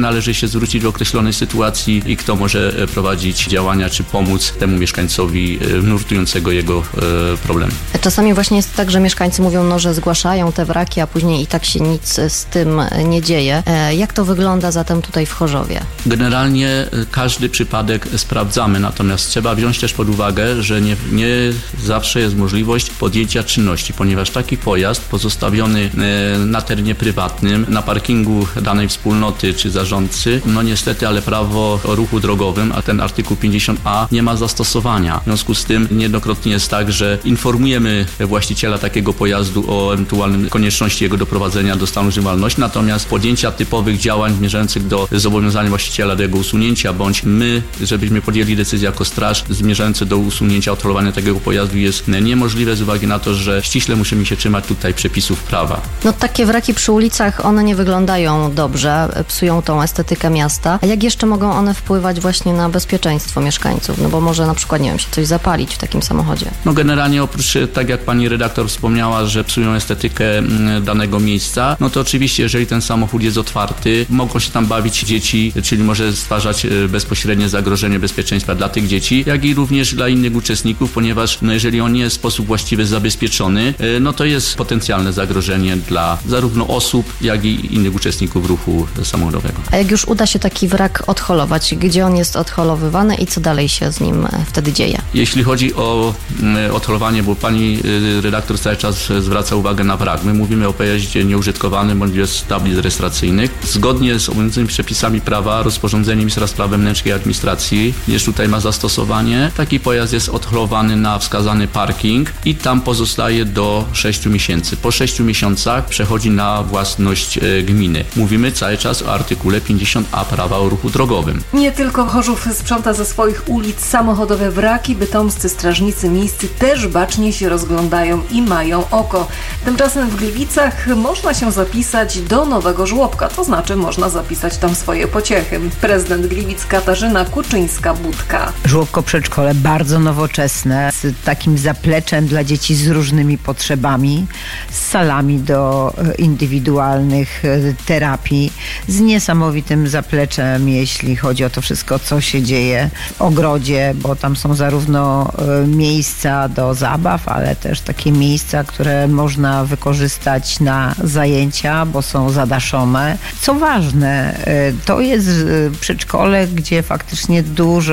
zwrócić w określonej sytuacji i kto może prowadzić działania, czy pomóc temu mieszkańcowi nurtującego jego problemy. Czasami właśnie jest tak, że mieszkańcy mówią, że zgłaszają te wraki, a później i tak się nic z tym nie dzieje. Jak to wygląda zatem tutaj w Chorzowie? Generalnie każdy przypadek sprawdzamy, natomiast trzeba wziąć też pod uwagę, że nie zawsze jest możliwość podjęcia czynności, ponieważ taki pojazd pozostawiony na terenie prywatnym, na parkingu danej wspólnoty czy zarządcy, niestety, ale prawo o ruchu drogowym, a ten artykuł 50a nie ma zastosowania. W związku z tym niejednokrotnie jest tak, że informujemy właściciela takiego pojazdu o ewentualnej konieczności jego doprowadzenia do stanu używalności, natomiast podjęcia typowych działań zmierzających do zobowiązania właściciela do jego usunięcia, bądź my, żebyśmy podjęli decyzję jako straż zmierzające do usunięcia, odholowania takiego pojazdu jest niemożliwe z uwagi na to, że ściśle musimy się trzymać tutaj przepisów prawa. Takie wraki przy ulicach, one nie wyglądają dobrze, psują tą estetykę miasta. A jak jeszcze mogą one wpływać właśnie na bezpieczeństwo mieszkańców? Bo może na przykład, się coś zapalić w takim samochodzie. Generalnie oprócz, tak jak pani redaktor wspomniała, że psują estetykę danego miejsca, to oczywiście, jeżeli ten samochód jest otwarty, mogą się tam bawić dzieci, czyli może stwarzać bezpośrednie zagrożenie bezpieczeństwa dla tych dzieci, jak i również dla innych uczestników, ponieważ jeżeli on nie jest w sposób właściwy zabezpieczony, to jest potencjalne zagrożenie dla zarówno osób, jak i innych uczestników ruchu samochodowego. A jak już uda się taki wrak odholować, gdzie on jest odholowywany i co dalej się z nim wtedy dzieje? Jeśli chodzi o odholowanie, bo pani redaktor cały czas zwraca uwagę na wrak. My mówimy o pojaździe nieużytkowanym bądź bez tablic rejestracyjnych. Zgodnie z obowiązującymi przepisami prawa, rozporządzenie ministra spraw wewnętrznych i administracji, już tutaj ma zastosowanie. Taki pojazd jest odholowany na wskazany parking i tam pozostaje do 6 miesięcy. Po 6 miesiącach przechodzi na własność gminy. Mówimy cały czas o artykule 50a prawa o ruchu drogowym. Nie tylko Chorzów sprząta ze swoich ulic samochodowe wraki, bytomscy strażnicy miejscy też bacznie się rozglądają i mają oko. Tymczasem w Gliwicach można się zapisać do nowego żłobka, to znaczy można zapisać tam swoje pociechy. Prezydent Gliwic Katarzyna Kuczyńska-Budka. Żłobko przedszkole bardzo nowoczesne, z takim zapleczem dla dzieci z różnymi potrzebami, z salami do indywidualnych terapii, z niesamowitym zapleczem, jeśli chodzi o to wszystko, co się dzieje w ogrodzie, bo tam są zarówno miejsca do zabaw, ale też takie miejsca, które można wykorzystać na zajęcia, bo są zadaszone. Co ważne, to jest przedszkole, gdzie faktycznie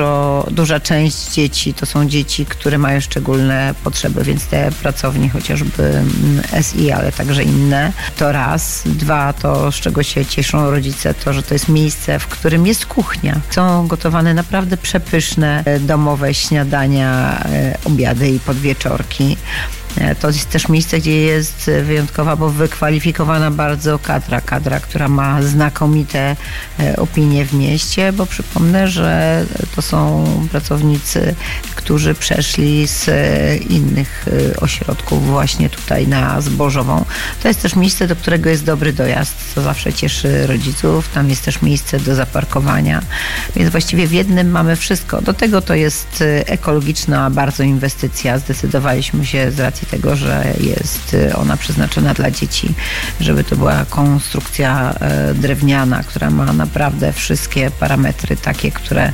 duża część dzieci to są dzieci, które mają szczególne potrzeby, więc te pracownie, chociażby SI, ale także inne, to raz. Dwa, to z czego się cieszą rodzice, to, że to jest miejsce, w którym jest kuchnia. Są gotowane naprawdę przepyszne domowe śniadania, obiady i podwieczorki. To jest też miejsce, gdzie jest wyjątkowa, bo wykwalifikowana bardzo kadra, która ma znakomite opinie w mieście, bo przypomnę, że to są pracownicy, którzy przeszli z innych ośrodków właśnie tutaj na Zbożową. To jest też miejsce, do którego jest dobry dojazd, co zawsze cieszy rodziców. Tam jest też miejsce do zaparkowania, więc właściwie w jednym mamy wszystko. Do tego to jest ekologiczna bardzo inwestycja. Zdecydowaliśmy się z racji tego, że jest ona przeznaczona dla dzieci, żeby to była konstrukcja drewniana, która ma naprawdę wszystkie parametry takie, które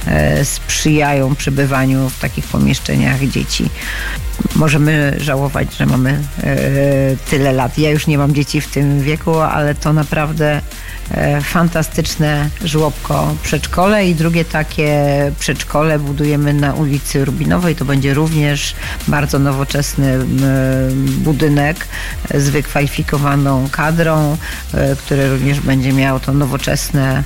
sprzyjają przebywaniu w takich pomieszczeniach dzieci. Możemy żałować, że mamy tyle lat. Ja już nie mam dzieci w tym wieku, ale to naprawdę fantastyczne żłobko przedszkole i drugie takie przedszkole budujemy na ulicy Rubinowej. To będzie również bardzo nowoczesny budynek z wykwalifikowaną kadrą, który również będzie miał to nowoczesne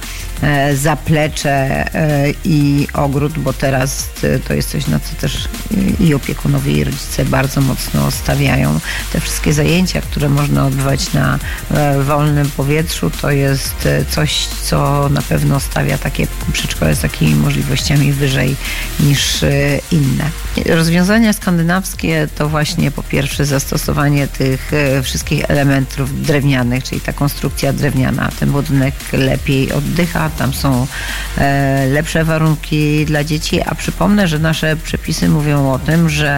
zaplecze i ogród, bo teraz to jest coś, na co też i opiekunowie, i rodzice bardzo mocno stawiają. Te wszystkie zajęcia, które można odbywać na wolnym powietrzu, to jest coś, co na pewno stawia takie przedszkole z takimi możliwościami wyżej niż inne. Rozwiązania skandynawskie to właśnie po pierwsze zastosowanie tych wszystkich elementów drewnianych, czyli ta konstrukcja drewniana. Ten budynek lepiej oddycha, tam są lepsze warunki dla dzieci, a przypomnę, że nasze przepisy mówią o tym, że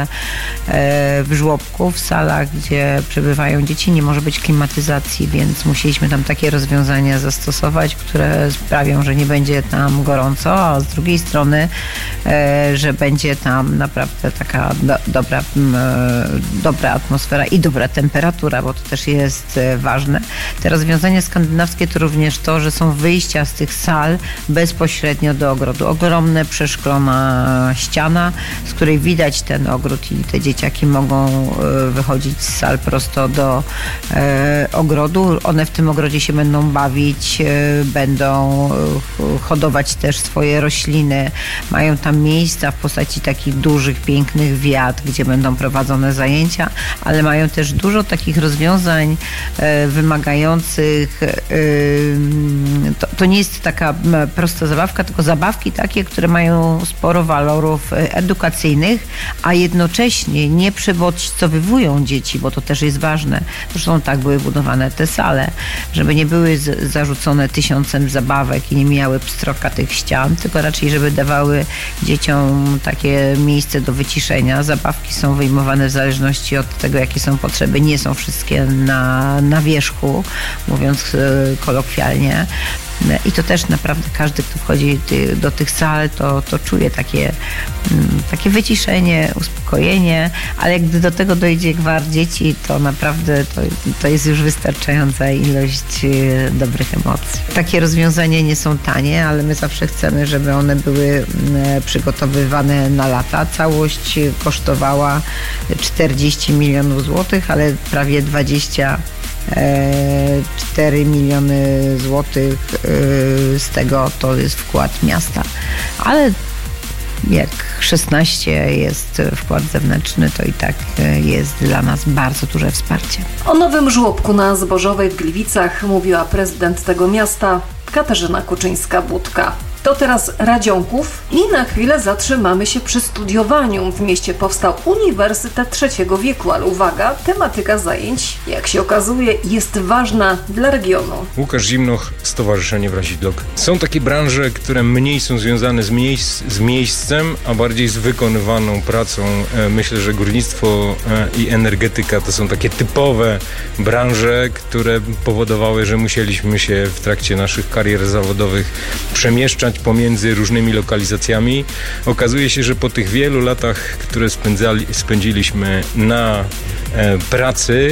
w żłobku, w salach, gdzie przebywają dzieci, nie może być klimatyzacji, więc musieliśmy tam takie rozwiązania zastosować, które sprawią, że nie będzie tam gorąco, a z drugiej strony, że będzie tam naprawdę taka dobra atmosfera i dobra temperatura, bo to też jest ważne. Te rozwiązania skandynawskie to również to, że są wyjścia z tych sal bezpośrednio do ogrodu. Ogromna przeszklona ściana, z której widać ten ogród i te dzieciaki mogą wychodzić z sal prosto do ogrodu. One w tym ogrodzie się będą bawić, będą hodować też swoje rośliny. Mają tam miejsca w postaci takich dużych, pięknych wiat, gdzie będą prowadzone zajęcia, ale mają też dużo takich rozwiązań wymagających, to nie jest taka prosta zabawka, tylko zabawki takie, które mają sporo walorów edukacyjnych, a jednocześnie nie przebodźcowywują dzieci, bo to też jest ważne. Zresztą tak były budowane te sale, żeby nie były zarzucone 1000 zabawek i nie miały pstroka tych ścian, tylko raczej, żeby dawały dzieciom takie miejsce do wyciszenia. Zabawki są wyjmowane w zależności od tego, jakie są potrzeby. Nie są wszystkie na wierzchu, mówiąc kolokwialnie. I to też naprawdę każdy, kto wchodzi do tych sal, to czuje takie wyciszenie, uspokojenie, ale gdy do tego dojdzie gwar dzieci, to naprawdę to jest już wystarczająca ilość dobrych emocji. Takie rozwiązania nie są tanie, ale my zawsze chcemy, żeby one były przygotowywane na lata. Całość kosztowała 40 milionów złotych, ale prawie 4 miliony złotych z tego to jest wkład miasta. Ale jak 16 jest wkład zewnętrzny, to i tak jest dla nas bardzo duże wsparcie. O nowym żłobku na Zbożowej w Gliwicach mówiła prezydent tego miasta Katarzyna Kuczyńska-Budka. To teraz Radzionków i na chwilę zatrzymamy się przy studiowaniu. W mieście powstał Uniwersytet Trzeciego Wieku, ale uwaga, tematyka zajęć, jak się okazuje, jest ważna dla regionu. Łukasz Zimnoch, Stowarzyszenie Wrazidlok. Są takie branże, które mniej są związane z miejscem, a bardziej z wykonywaną pracą. Myślę, że górnictwo i energetyka to są takie typowe branże, które powodowały, że musieliśmy się w trakcie naszych karier zawodowych przemieszczać pomiędzy różnymi lokalizacjami. Okazuje się, że po tych wielu latach, które spędziliśmy na pracy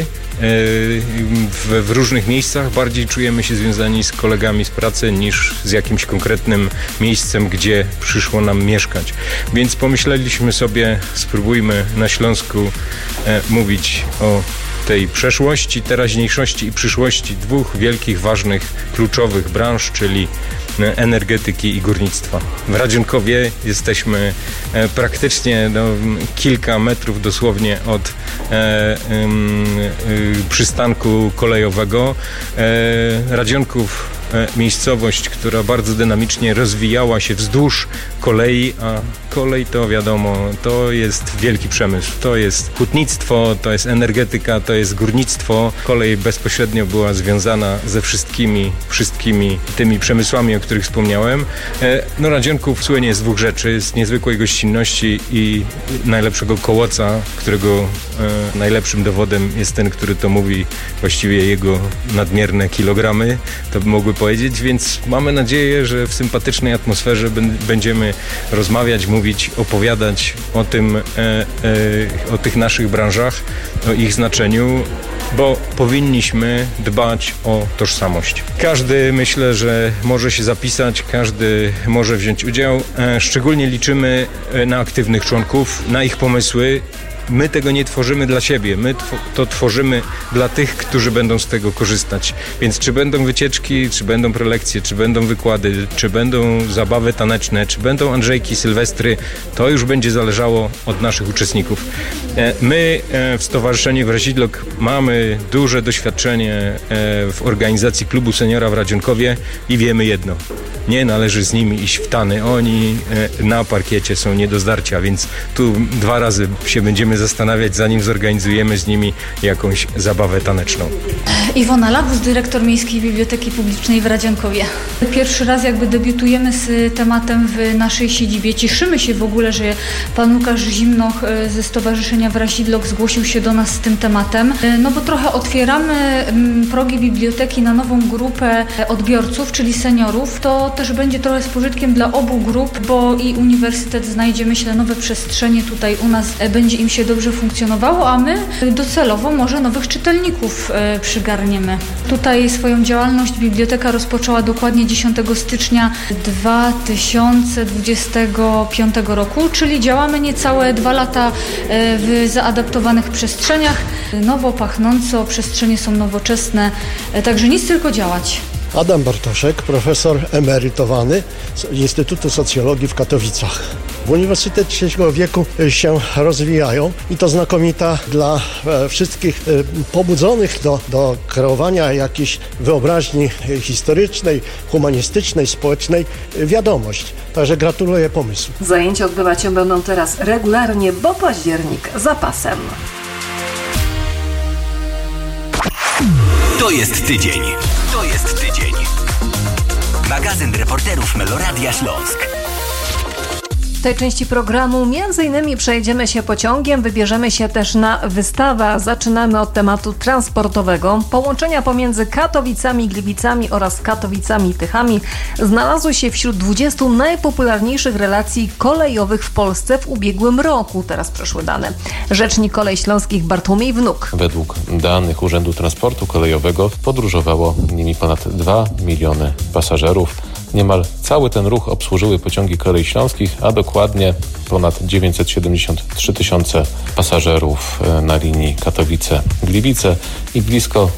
w różnych miejscach, bardziej czujemy się związani z kolegami z pracy niż z jakimś konkretnym miejscem, gdzie przyszło nam mieszkać. Więc pomyśleliśmy sobie, spróbujmy na Śląsku mówić o tej przeszłości, teraźniejszości i przyszłości dwóch wielkich, ważnych, kluczowych branż, czyli energetyki i górnictwa. W Radzionkowie jesteśmy praktycznie kilka metrów dosłownie od przystanku kolejowego. Radzionków, miejscowość, która bardzo dynamicznie rozwijała się wzdłuż kolei, a kolej to wiadomo, to jest wielki przemysł. To jest hutnictwo, to jest energetyka, to jest górnictwo. Kolej bezpośrednio była związana ze wszystkimi tymi przemysłami, o których wspomniałem. Radzionków słynie z dwóch rzeczy, z niezwykłej gościnności i najlepszego kołoca, którego najlepszym dowodem jest ten, który to mówi, właściwie jego nadmierne kilogramy, to by mogły powiedzieć, więc mamy nadzieję, że w sympatycznej atmosferze będziemy rozmawiać, mówić, opowiadać o tych naszych branżach, o ich znaczeniu, bo powinniśmy dbać o tożsamość. Każdy, myślę, że może się zapisać, każdy może wziąć udział. Szczególnie liczymy na aktywnych członków, na ich pomysły. My tego nie tworzymy dla siebie, my to tworzymy dla tych, którzy będą z tego korzystać. Więc czy będą wycieczki, czy będą prelekcje, czy będą wykłady, czy będą zabawy taneczne, czy będą Andrzejki, Sylwestry, to już będzie zależało od naszych uczestników. My w Stowarzyszeniu Wrazidlok mamy duże doświadczenie w organizacji Klubu Seniora w Radzionkowie i wiemy jedno. Nie należy z nimi iść w tany. Oni na parkiecie są nie do zdarcia, więc tu 2 razy się będziemy zastanawiać, zanim zorganizujemy z nimi jakąś zabawę taneczną. Iwona Labus, dyrektor Miejskiej Biblioteki Publicznej w Radziankowie. Pierwszy raz debiutujemy z tematem w naszej siedzibie. Cieszymy się w ogóle, że pan Łukasz Zimnoch ze Stowarzyszenia Wrazidlok zgłosił się do nas z tym tematem, bo trochę otwieramy progi biblioteki na nową grupę odbiorców, czyli seniorów. To też będzie trochę z pożytkiem dla obu grup, bo i uniwersytet znajdzie, myślę, nowe przestrzenie tutaj u nas, będzie im się dobrze funkcjonowało, a my docelowo może nowych czytelników przygarniemy. Tutaj swoją działalność biblioteka rozpoczęła dokładnie 10 stycznia 2025 roku, czyli działamy niecałe 2 lata w zaadaptowanych przestrzeniach. Nowo pachnąco, przestrzenie są nowoczesne, także nic, tylko działać. Adam Bartoszek, profesor emerytowany z Instytutu Socjologii w Katowicach. Uniwersytety trzeciego wieku się rozwijają i to znakomita dla wszystkich pobudzonych do kreowania jakiejś wyobraźni historycznej, humanistycznej, społecznej wiadomość. Także gratuluję pomysłu. Zajęcia odbywać się będą teraz regularnie, bo październik za pasem. To jest tydzień. To jest tydzień. Magazyn reporterów Meloradia Śląsk. W tej części programu m.in. przejdziemy się pociągiem, wybierzemy się też na wystawę. Zaczynamy od tematu transportowego. Połączenia pomiędzy Katowicami i Gliwicami oraz Katowicami i Tychami znalazły się wśród 20 najpopularniejszych relacji kolejowych w Polsce w ubiegłym roku. Teraz przeszły dane. Rzecznik Kolei Śląskich Bartłomiej Wnuk. Według danych Urzędu Transportu Kolejowego podróżowało nimi ponad 2 miliony pasażerów. Niemal cały ten ruch obsłużyły pociągi Kolei Śląskich, a dokładnie ponad 973 tysiące pasażerów na linii Katowice-Gliwice i blisko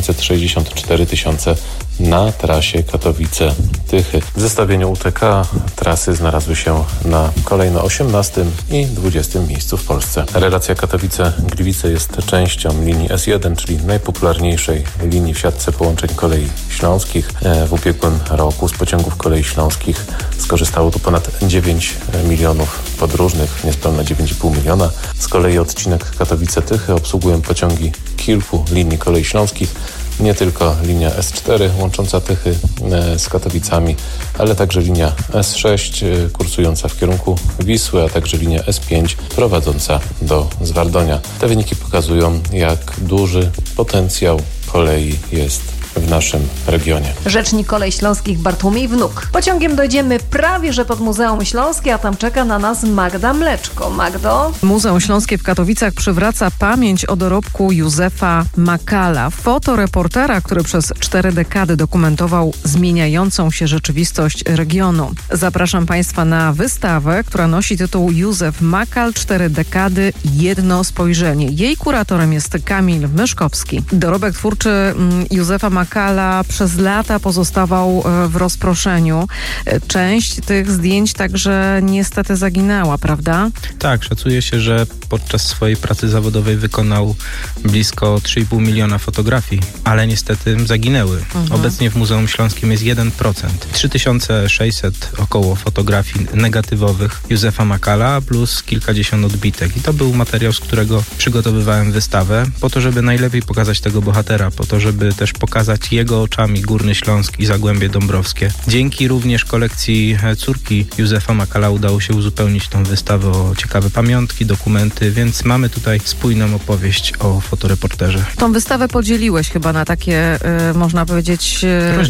964 tysiące na trasie Katowice-Tychy. W zestawieniu UTK trasy znalazły się na kolejno 18 i 20 miejscu w Polsce. Relacja Katowice-Gliwice jest częścią linii S1, czyli najpopularniejszej linii w siatce połączeń Kolei Śląskich. W ubiegłym roku z pociągów Kolei Śląskich skorzystało tu ponad 9 milionów podróżnych, niespełna 9,5 miliona. Z kolei odcinek Katowice-Tychy obsługują pociągi kilku linii Kolei Śląskich, nie tylko linia S4 łącząca Tychy z Katowicami, ale także linia S6 kursująca w kierunku Wisły, a także linia S5 prowadząca do Zwardonia. Te wyniki pokazują, jak duży potencjał kolei jest w naszym regionie. Rzecznik Kolei Śląskich Bartłomiej Wnuk. Pociągiem dojdziemy prawie że pod Muzeum Śląskie, a tam czeka na nas Magda Mleczko. Magdo? Muzeum Śląskie w Katowicach przywraca pamięć o dorobku Józefa Makala, fotoreportera, który przez 4 dekady dokumentował zmieniającą się rzeczywistość regionu. Zapraszam Państwa na wystawę, która nosi tytuł Józef Makal, 4 dekady, jedno spojrzenie. Jej kuratorem jest Kamil Myszkowski. Dorobek twórczy Józefa Makala przez lata pozostawał w rozproszeniu. Część tych zdjęć także niestety zaginęła, prawda? Tak, szacuje się, że podczas swojej pracy zawodowej wykonał blisko 3,5 miliona fotografii, ale niestety zaginęły. Obecnie w Muzeum Śląskim jest 1%. 3600 około fotografii negatywowych Józefa Makala plus kilkadziesiąt odbitek. I to był materiał, z którego przygotowywałem wystawę, po to, żeby najlepiej pokazać tego bohatera, po to, żeby też pokazać jego oczami Górny Śląsk i Zagłębie Dąbrowskie. Dzięki również kolekcji córki Józefa Makala udało się uzupełnić tą wystawę o ciekawe pamiątki, dokumenty, więc mamy tutaj spójną opowieść o fotoreporterze. Tą wystawę podzieliłeś chyba na takie, można powiedzieć,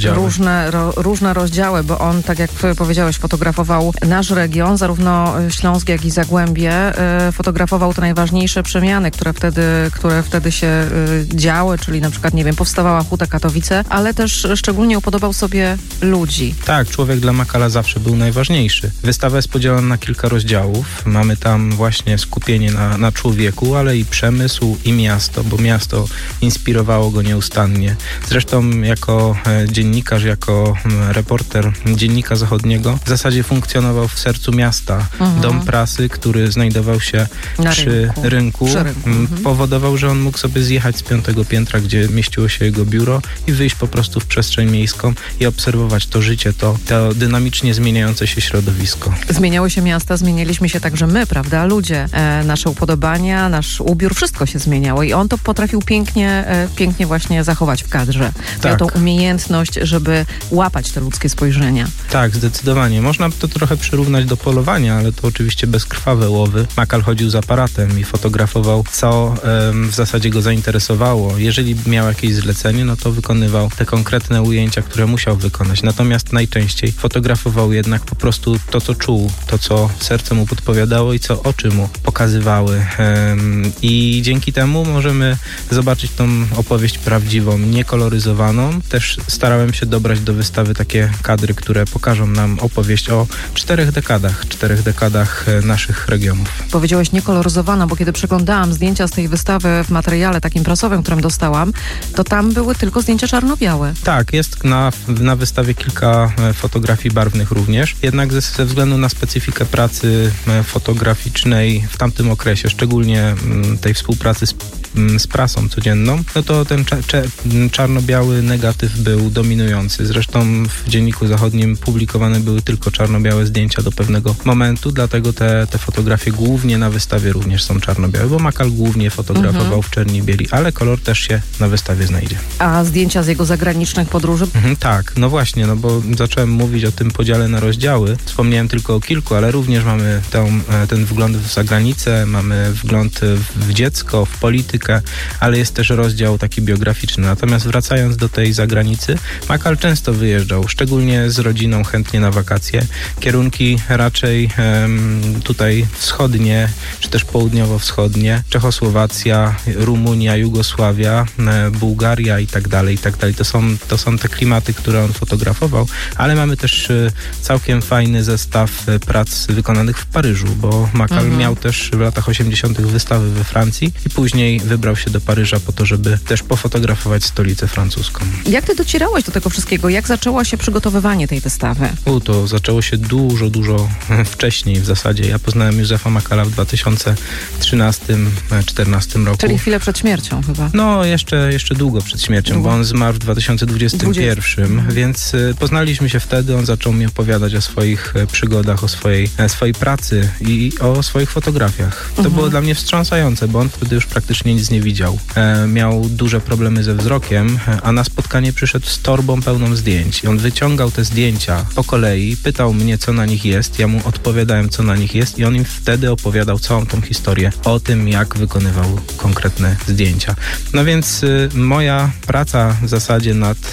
różne rozdziały, bo on, tak jak powiedziałeś, fotografował nasz region, zarówno Śląsk, jak i Zagłębie. Fotografował te najważniejsze przemiany, które wtedy się działy, czyli na przykład, nie wiem, powstawała Huta Katowice, ale też szczególnie upodobał sobie ludzi. Tak, człowiek dla Makala zawsze był najważniejszy. Wystawa jest podzielona na kilka rozdziałów. Mamy tam właśnie skupienie na człowieku, ale i przemysł, i miasto, bo miasto inspirowało go nieustannie. Zresztą jako dziennikarz, jako reporter Dziennika Zachodniego w zasadzie funkcjonował w sercu miasta. Dom prasy, który znajdował się przy rynku, powodował, że on mógł sobie zjechać z 5. piętra, gdzie mieściło się jego biuro i wyjść po prostu w przestrzeń miejską i obserwować to życie, to dynamicznie zmieniające się środowisko. Zmieniały się miasta, zmienialiśmy się także my, prawda? Ludzie, nasze upodobania, nasz ubiór, wszystko się zmieniało i on to potrafił pięknie właśnie zachować w kadrze. Miał tą umiejętność, żeby łapać te ludzkie spojrzenia. Tak, zdecydowanie. Można to trochę przyrównać do polowania, ale to oczywiście bezkrwawe łowy. Makal chodził z aparatem i fotografował, co w zasadzie go zainteresowało. Jeżeli miał jakieś zlecenie, no to wykonywał te konkretne ujęcia, które musiał wykonać. Natomiast najczęściej fotografował jednak po prostu to, co czuł, to, co serce mu podpowiadało i co oczy mu pokazywały. I dzięki temu możemy zobaczyć tą opowieść prawdziwą, niekoloryzowaną. Też starałem się dobrać do wystawy takie kadry, które pokażą nam opowieść o 4 dekadach naszych regionów. Powiedziałeś niekoloryzowana, bo kiedy przeglądałam zdjęcia z tej wystawy w materiale takim prasowym, którym dostałam, to tam były tylko zdjęcia czarno-białe. Tak, jest na wystawie kilka fotografii barwnych również, jednak ze względu na specyfikę pracy fotograficznej w tamtym okresie, szczególnie tej współpracy z prasą codzienną, no to ten czarno-biały negatyw był dominujący. Zresztą w Dzienniku Zachodnim publikowane były tylko czarno-białe zdjęcia do pewnego momentu, dlatego te fotografie głównie na wystawie również są czarno-białe, bo Makal głównie fotografował w czerni i bieli, ale kolor też się na wystawie znajdzie. A zdjęcia z jego zagranicznych podróży? Tak, no właśnie, no bo zacząłem mówić o tym podziale na rozdziały. Wspomniałem tylko o kilku, ale również mamy ten wgląd w zagranicę, mamy wgląd w dziecko, w politykę, ale jest też rozdział taki biograficzny. Natomiast wracając do tej zagranicy, Makal często wyjeżdżał, szczególnie z rodziną, chętnie na wakacje. Kierunki raczej tutaj wschodnie, czy też południowo-wschodnie, Czechosłowacja, Rumunia, Jugosławia, Bułgaria i tak dalej, i tak dalej. To są te klimaty, które on fotografował, ale mamy też całkiem fajny zestaw prac wykonanych w Paryżu, bo Makal miał też w latach 80. wystawy we Francji i później wybrał się do Paryża po to, żeby też pofotografować stolicę francuską. Jak ty docierałeś do tego wszystkiego? Jak zaczęło się przygotowywanie tej wystawy? To zaczęło się dużo wcześniej w zasadzie. Ja poznałem Józefa Makala w 2013-2014 roku. Czyli chwilę przed śmiercią chyba. No, jeszcze długo przed śmiercią, bo on zmarł w 2021, więc poznaliśmy się wtedy. On zaczął mi opowiadać o swoich przygodach, o swojej pracy i o swoich fotografiach. To było dla mnie wstrząsające, bo on wtedy już praktycznie nic nie widział. Miał duże problemy ze wzrokiem, a na spotkanie przyszedł z torbą pełną zdjęć. I on wyciągał te zdjęcia po kolei, pytał mnie, co na nich jest. Ja mu odpowiadałem, co na nich jest i on im wtedy opowiadał całą tą historię o tym, jak wykonywał konkretne zdjęcia. No więc moja praca w zasadzie nad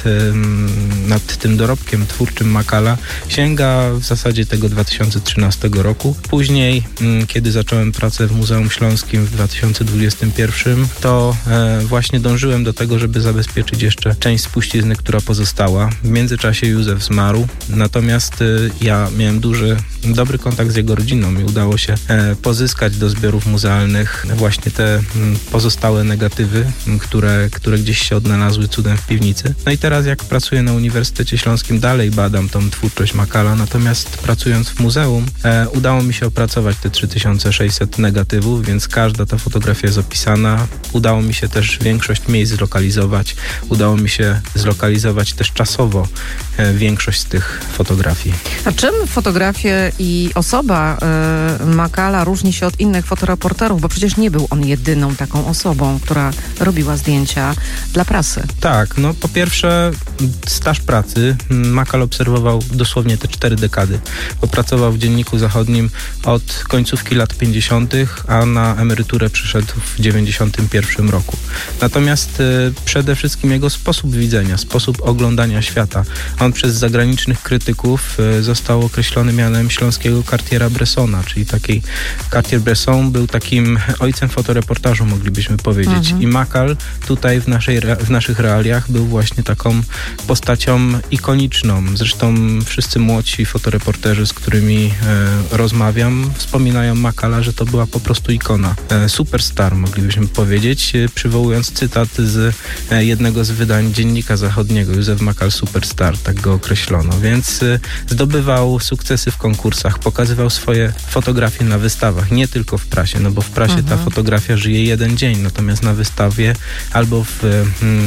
tym dorobkiem twórczym Makala sięga w zasadzie tego 2013 roku. Później, kiedy zacząłem pracę w Muzeum Śląskim w 2021, to właśnie dążyłem do tego, żeby zabezpieczyć jeszcze część spuścizny, która pozostała. W międzyczasie Józef zmarł, natomiast ja miałem dobry kontakt z jego rodziną i udało się pozyskać do zbiorów muzealnych właśnie te pozostałe negatywy, które gdzieś się odnalazły cudem w piwnicy. No i teraz jak pracuję na Uniwersytecie Śląskim, dalej badam tą twórczość Makala, natomiast pracując w muzeum udało mi się opracować te 3600 negatywów, więc każda ta fotografia jest opisana. Udało mi się też większość miejsc zlokalizować. Udało mi się zlokalizować też czasowo większość z tych fotografii. A czym fotografie i osoba Makala różni się od innych fotoreporterów? Bo przecież nie był on jedyną taką osobą, która robiła zdjęcia dla prasy. Tak, no po pierwsze staż pracy. Makal obserwował dosłownie te 4 dekady. Pracował w Dzienniku Zachodnim od końcówki lat 50., a na emeryturę przyszedł w 91 roku. Natomiast przede wszystkim jego sposób widzenia, sposób oglądania świata. On przez zagranicznych krytyków został określony mianem śląskiego Cartiera-Bressona, czyli taki Cartier-Bresson był takim ojcem fotoreportażu, moglibyśmy powiedzieć. I Makal tutaj w naszych realiach był właśnie taką postacią ikoniczną. Zresztą wszyscy młodsi fotoreporterzy, z którymi rozmawiam, wspominają Makala, że to była po prostu ikona. Superstar, moglibyśmy powiedzieć, przywołując cytat z jednego z wydań Dziennika Zachodniego, Józef Makal Superstar, tak go określono. Więc zdobywał sukcesy w konkursach, pokazywał swoje fotografie na wystawach, nie tylko w prasie, no bo w prasie ta fotografia żyje jeden dzień, natomiast na wystawie albo w albumie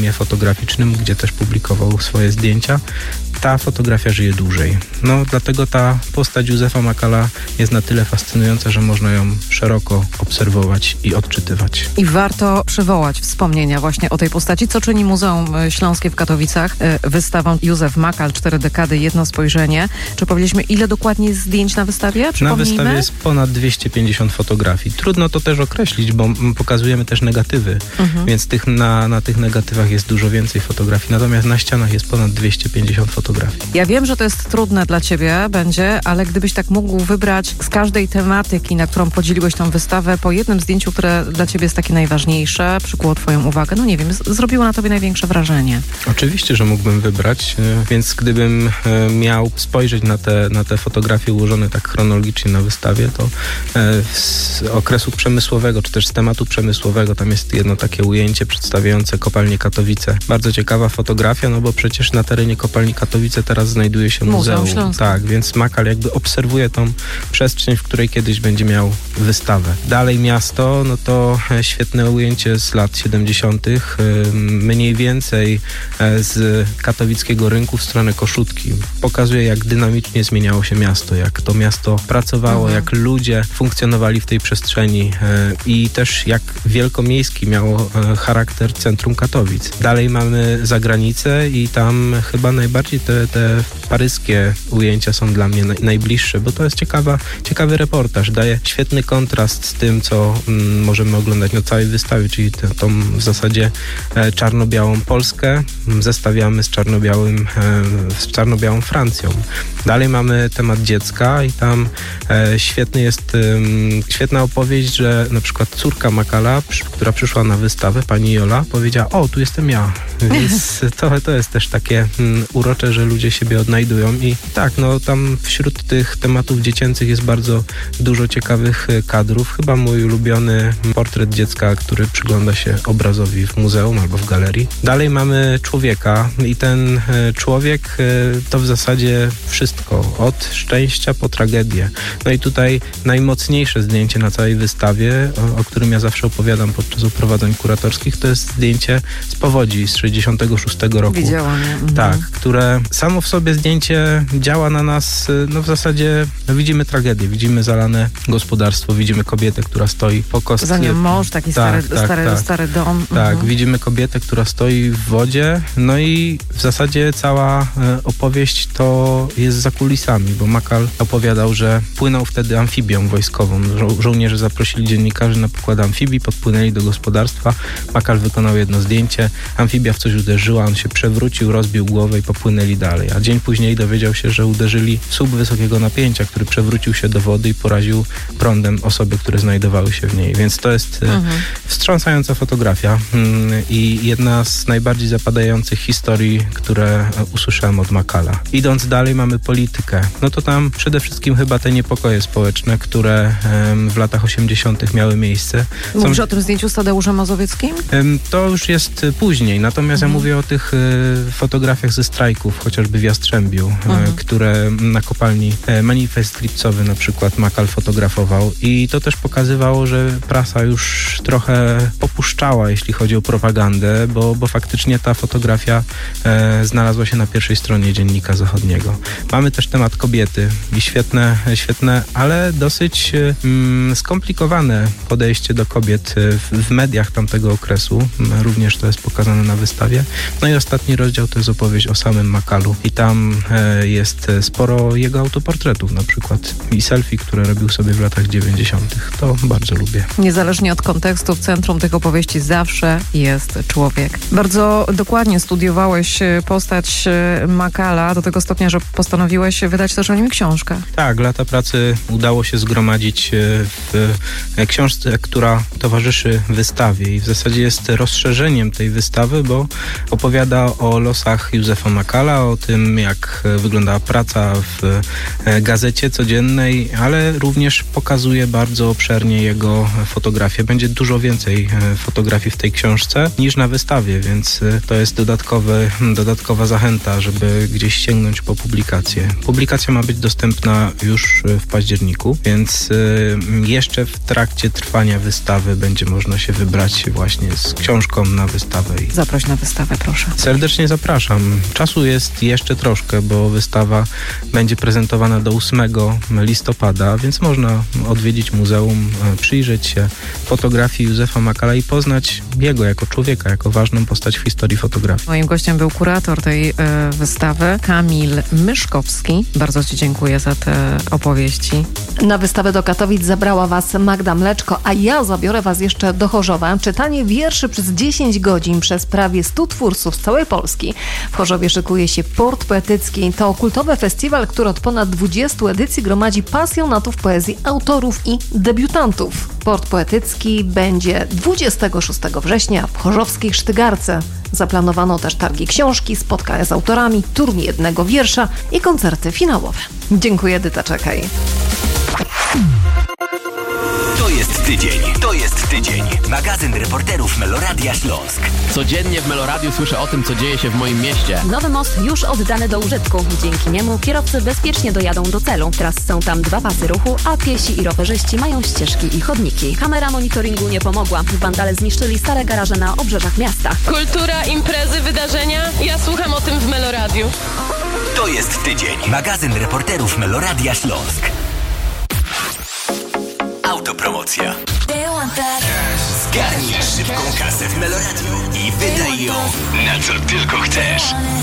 albumie fotograficznym, gdzie też publikował swoje zdjęcia. Ta fotografia żyje dłużej. No, dlatego ta postać Józefa Makala jest na tyle fascynująca, że można ją szeroko obserwować i odczytywać. I warto przywołać wspomnienia właśnie o tej postaci, co czyni Muzeum Śląskie w Katowicach. Wystawą Józef Makal, 4 dekady, jedno spojrzenie. Czy powiedzieliśmy, ile dokładnie jest zdjęć na wystawie? Na wystawie jest ponad 250 fotografii. Trudno to też określić, bo pokazujemy też negatywy, więc na tych negatywach jest dużo więcej fotografii. Natomiast na ścianach jest ponad 250 fotografii. Ja wiem, że to jest trudne dla ciebie będzie, ale gdybyś tak mógł wybrać z każdej tematyki, na którą podzieliłeś tą wystawę, po jednym zdjęciu, które dla ciebie jest takie najważniejsze, przykuło twoją uwagę, no nie wiem, zrobiło na tobie największe wrażenie. Oczywiście, że mógłbym wybrać, więc gdybym miał spojrzeć na te fotografie ułożone tak chronologicznie na wystawie, to z okresu przemysłowego, czy też z tematu przemysłowego, tam jest jedno takie ujęcie przedstawiające kopalnię Katowice. Bardzo ciekawa fotografia, no bo przecież na terenie kopalni Katowice teraz znajduje się muzeum. Tak, więc Makal jakby obserwuje tą przestrzeń, w której kiedyś będzie miał wystawę. Dalej miasto, no to świetne ujęcie z lat 70. Mniej więcej z katowickiego rynku w stronę Koszutki. Pokazuje, jak dynamicznie zmieniało się miasto, jak to miasto pracowało, jak ludzie funkcjonowali w tej przestrzeni i też jak wielkomiejski miało charakter centrum Katowic. Dalej mamy zagranicę i tam chyba najbardziej te paryskie ujęcia są dla mnie najbliższe, bo to jest ciekawy reportaż. Daje świetny kontrast z tym, co możemy oglądać na całej wystawie, czyli tą w zasadzie czarno-białą Polskę zestawiamy z czarno-białą Francją. Dalej mamy temat dziecka i tam świetna opowieść, że na przykład córka Makala, która przyszła na wystawę, pani Jola, powiedziała: o, tu jestem ja. Więc to jest też takie urocze, że ludzie siebie odnajdują i tak, no tam wśród tych tematów dziecięcych jest bardzo dużo ciekawych kadrów. Chyba mój ulubiony portret dziecka, który przygląda się obrazowi w muzeum albo w galerii. Dalej mamy człowieka i ten człowiek to w zasadzie wszystko, od szczęścia po tragedię. No i tutaj najmocniejsze zdjęcie na całej wystawie, o którym ja zawsze opowiadam podczas oprowadzeń kuratorskich, to jest zdjęcie z powodzi z 66 roku. Widziałam. Tak, które samo w sobie zdjęcie działa na nas, no w zasadzie widzimy tragedię, widzimy zalane gospodarstwo, widzimy kobietę, która stoi po kostce. Za nią mąż, taki stary dom. Tak, widzimy kobietę, która stoi w wodzie, no i w zasadzie cała opowieść to jest za kulisami, bo Makal opowiadał, że płynął wtedy amfibią wojskową. Żołnierze zaprosili dziennikarzy na pokład amfibii, podpłynęli do gospodarstwa, Makal wykonał jedno zdjęcie, amfibia w coś uderzyła, on się przewrócił, rozbił głowę i popłynęli dalej. A dzień później dowiedział się, że uderzyli w słup wysokiego napięcia, który przewrócił się do wody i poraził prądem osoby, które znajdowały się w niej. Więc to jest wstrząsająca fotografia i jedna z najbardziej zapadających historii, które usłyszałem od Makala. Idąc dalej mamy politykę. No to tam przede wszystkim chyba te niepokoje społeczne, które w latach 80. miały miejsce. Mówisz o tym zdjęciu z Tadeuszem Mazowieckim? To już jest później, natomiast ja mówię o tych fotografiach ze strajków, chociażby w Jastrzębiu, które na kopalni manifest lipcowy na przykład Makal fotografował i to też pokazywało, że prasa już trochę popuszczała, jeśli chodzi o propagandę, bo faktycznie ta fotografia znalazła się na pierwszej stronie Dziennika Zachodniego. Mamy też temat kobiety i świetne, ale dosyć skomplikowane podejście do kobiet w mediach tamtego okresu. Również to jest pokazane na wystawie. No i ostatni rozdział to jest opowieść o samym Makalu i tam jest sporo jego autoportretów na przykład i selfie, które robił sobie w latach 90. To bardzo lubię. Niezależnie od kontekstu, w centrum tych opowieści zawsze jest człowiek. Bardzo dokładnie studiowałeś postać Makala do tego stopnia, że postanowiłeś wydać też o nim książkę. Tak, lata pracy udało się zgromadzić w książce, która towarzyszy wystawie i w zasadzie jest rozszerzeniem tej wystawy, bo opowiada o losach Józefa Makala, o tym, jak wyglądała praca w gazecie codziennej, ale również pokazuje opisuje bardzo obszernie jego fotografię. Będzie dużo więcej fotografii w tej książce niż na wystawie, więc to jest dodatkowa zachęta, żeby gdzieś sięgnąć po publikację. Publikacja ma być dostępna już w październiku, więc jeszcze w trakcie trwania wystawy będzie można się wybrać właśnie z książką na wystawę. Zaproś na wystawę, proszę. Serdecznie zapraszam. Czasu jest jeszcze troszkę, bo wystawa będzie prezentowana do 8 listopada, więc można odwiedzić muzeum, przyjrzeć się fotografii Józefa Makala i poznać jego jako człowieka, jako ważną postać w historii fotografii. Moim gościem był kurator tej wystawy, Kamil Myszkowski. Bardzo Ci dziękuję za te opowieści. Na wystawę do Katowic zabrała Was Magda Mleczko, a ja zabiorę Was jeszcze do Chorzowa. Czytanie wierszy przez 10 godzin przez prawie 100 twórców z całej Polski. W Chorzowie szykuje się Port Poetycki. To kultowy festiwal, który od ponad 20 edycji gromadzi pasjonatów poezji, autorów i debiutantów. Port Poetycki będzie 26 września w chorzowskiej Sztygarce. Zaplanowano też targi książki, spotkania z autorami, turniej jednego wiersza i koncerty finałowe. Dziękuję, Edyta Czekaj. To jest tydzień. Magazyn reporterów Meloradia Śląsk. Codziennie w Meloradiu słyszę o tym, co dzieje się w moim mieście. Nowy most już oddany do użytku. Dzięki niemu kierowcy bezpiecznie dojadą do celu. Teraz są tam 2 pasy ruchu, a piesi i rowerzyści mają ścieżki i chodniki. Kamera monitoringu nie pomogła. Wandale zniszczyli stare garaże na obrzeżach miasta. Kultura, imprezy, wydarzenia. Ja słucham o tym w Meloradiu. To jest tydzień. Magazyn reporterów Meloradia Śląsk. Autopromocja. Zgarnij szybką kasę w Meloradiu i wydaj ją na co tylko chcesz.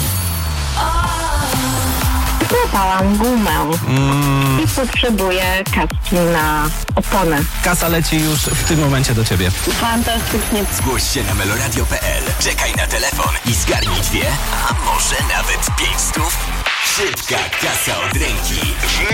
Złapałam gumę i potrzebuję kaski na oponę. Kasa leci już w tym momencie do ciebie. Fantastycznie. Zgłoś się na meloradio.pl, czekaj na telefon i zgarnij 2, a może nawet 500. Szybka kasa od ręki w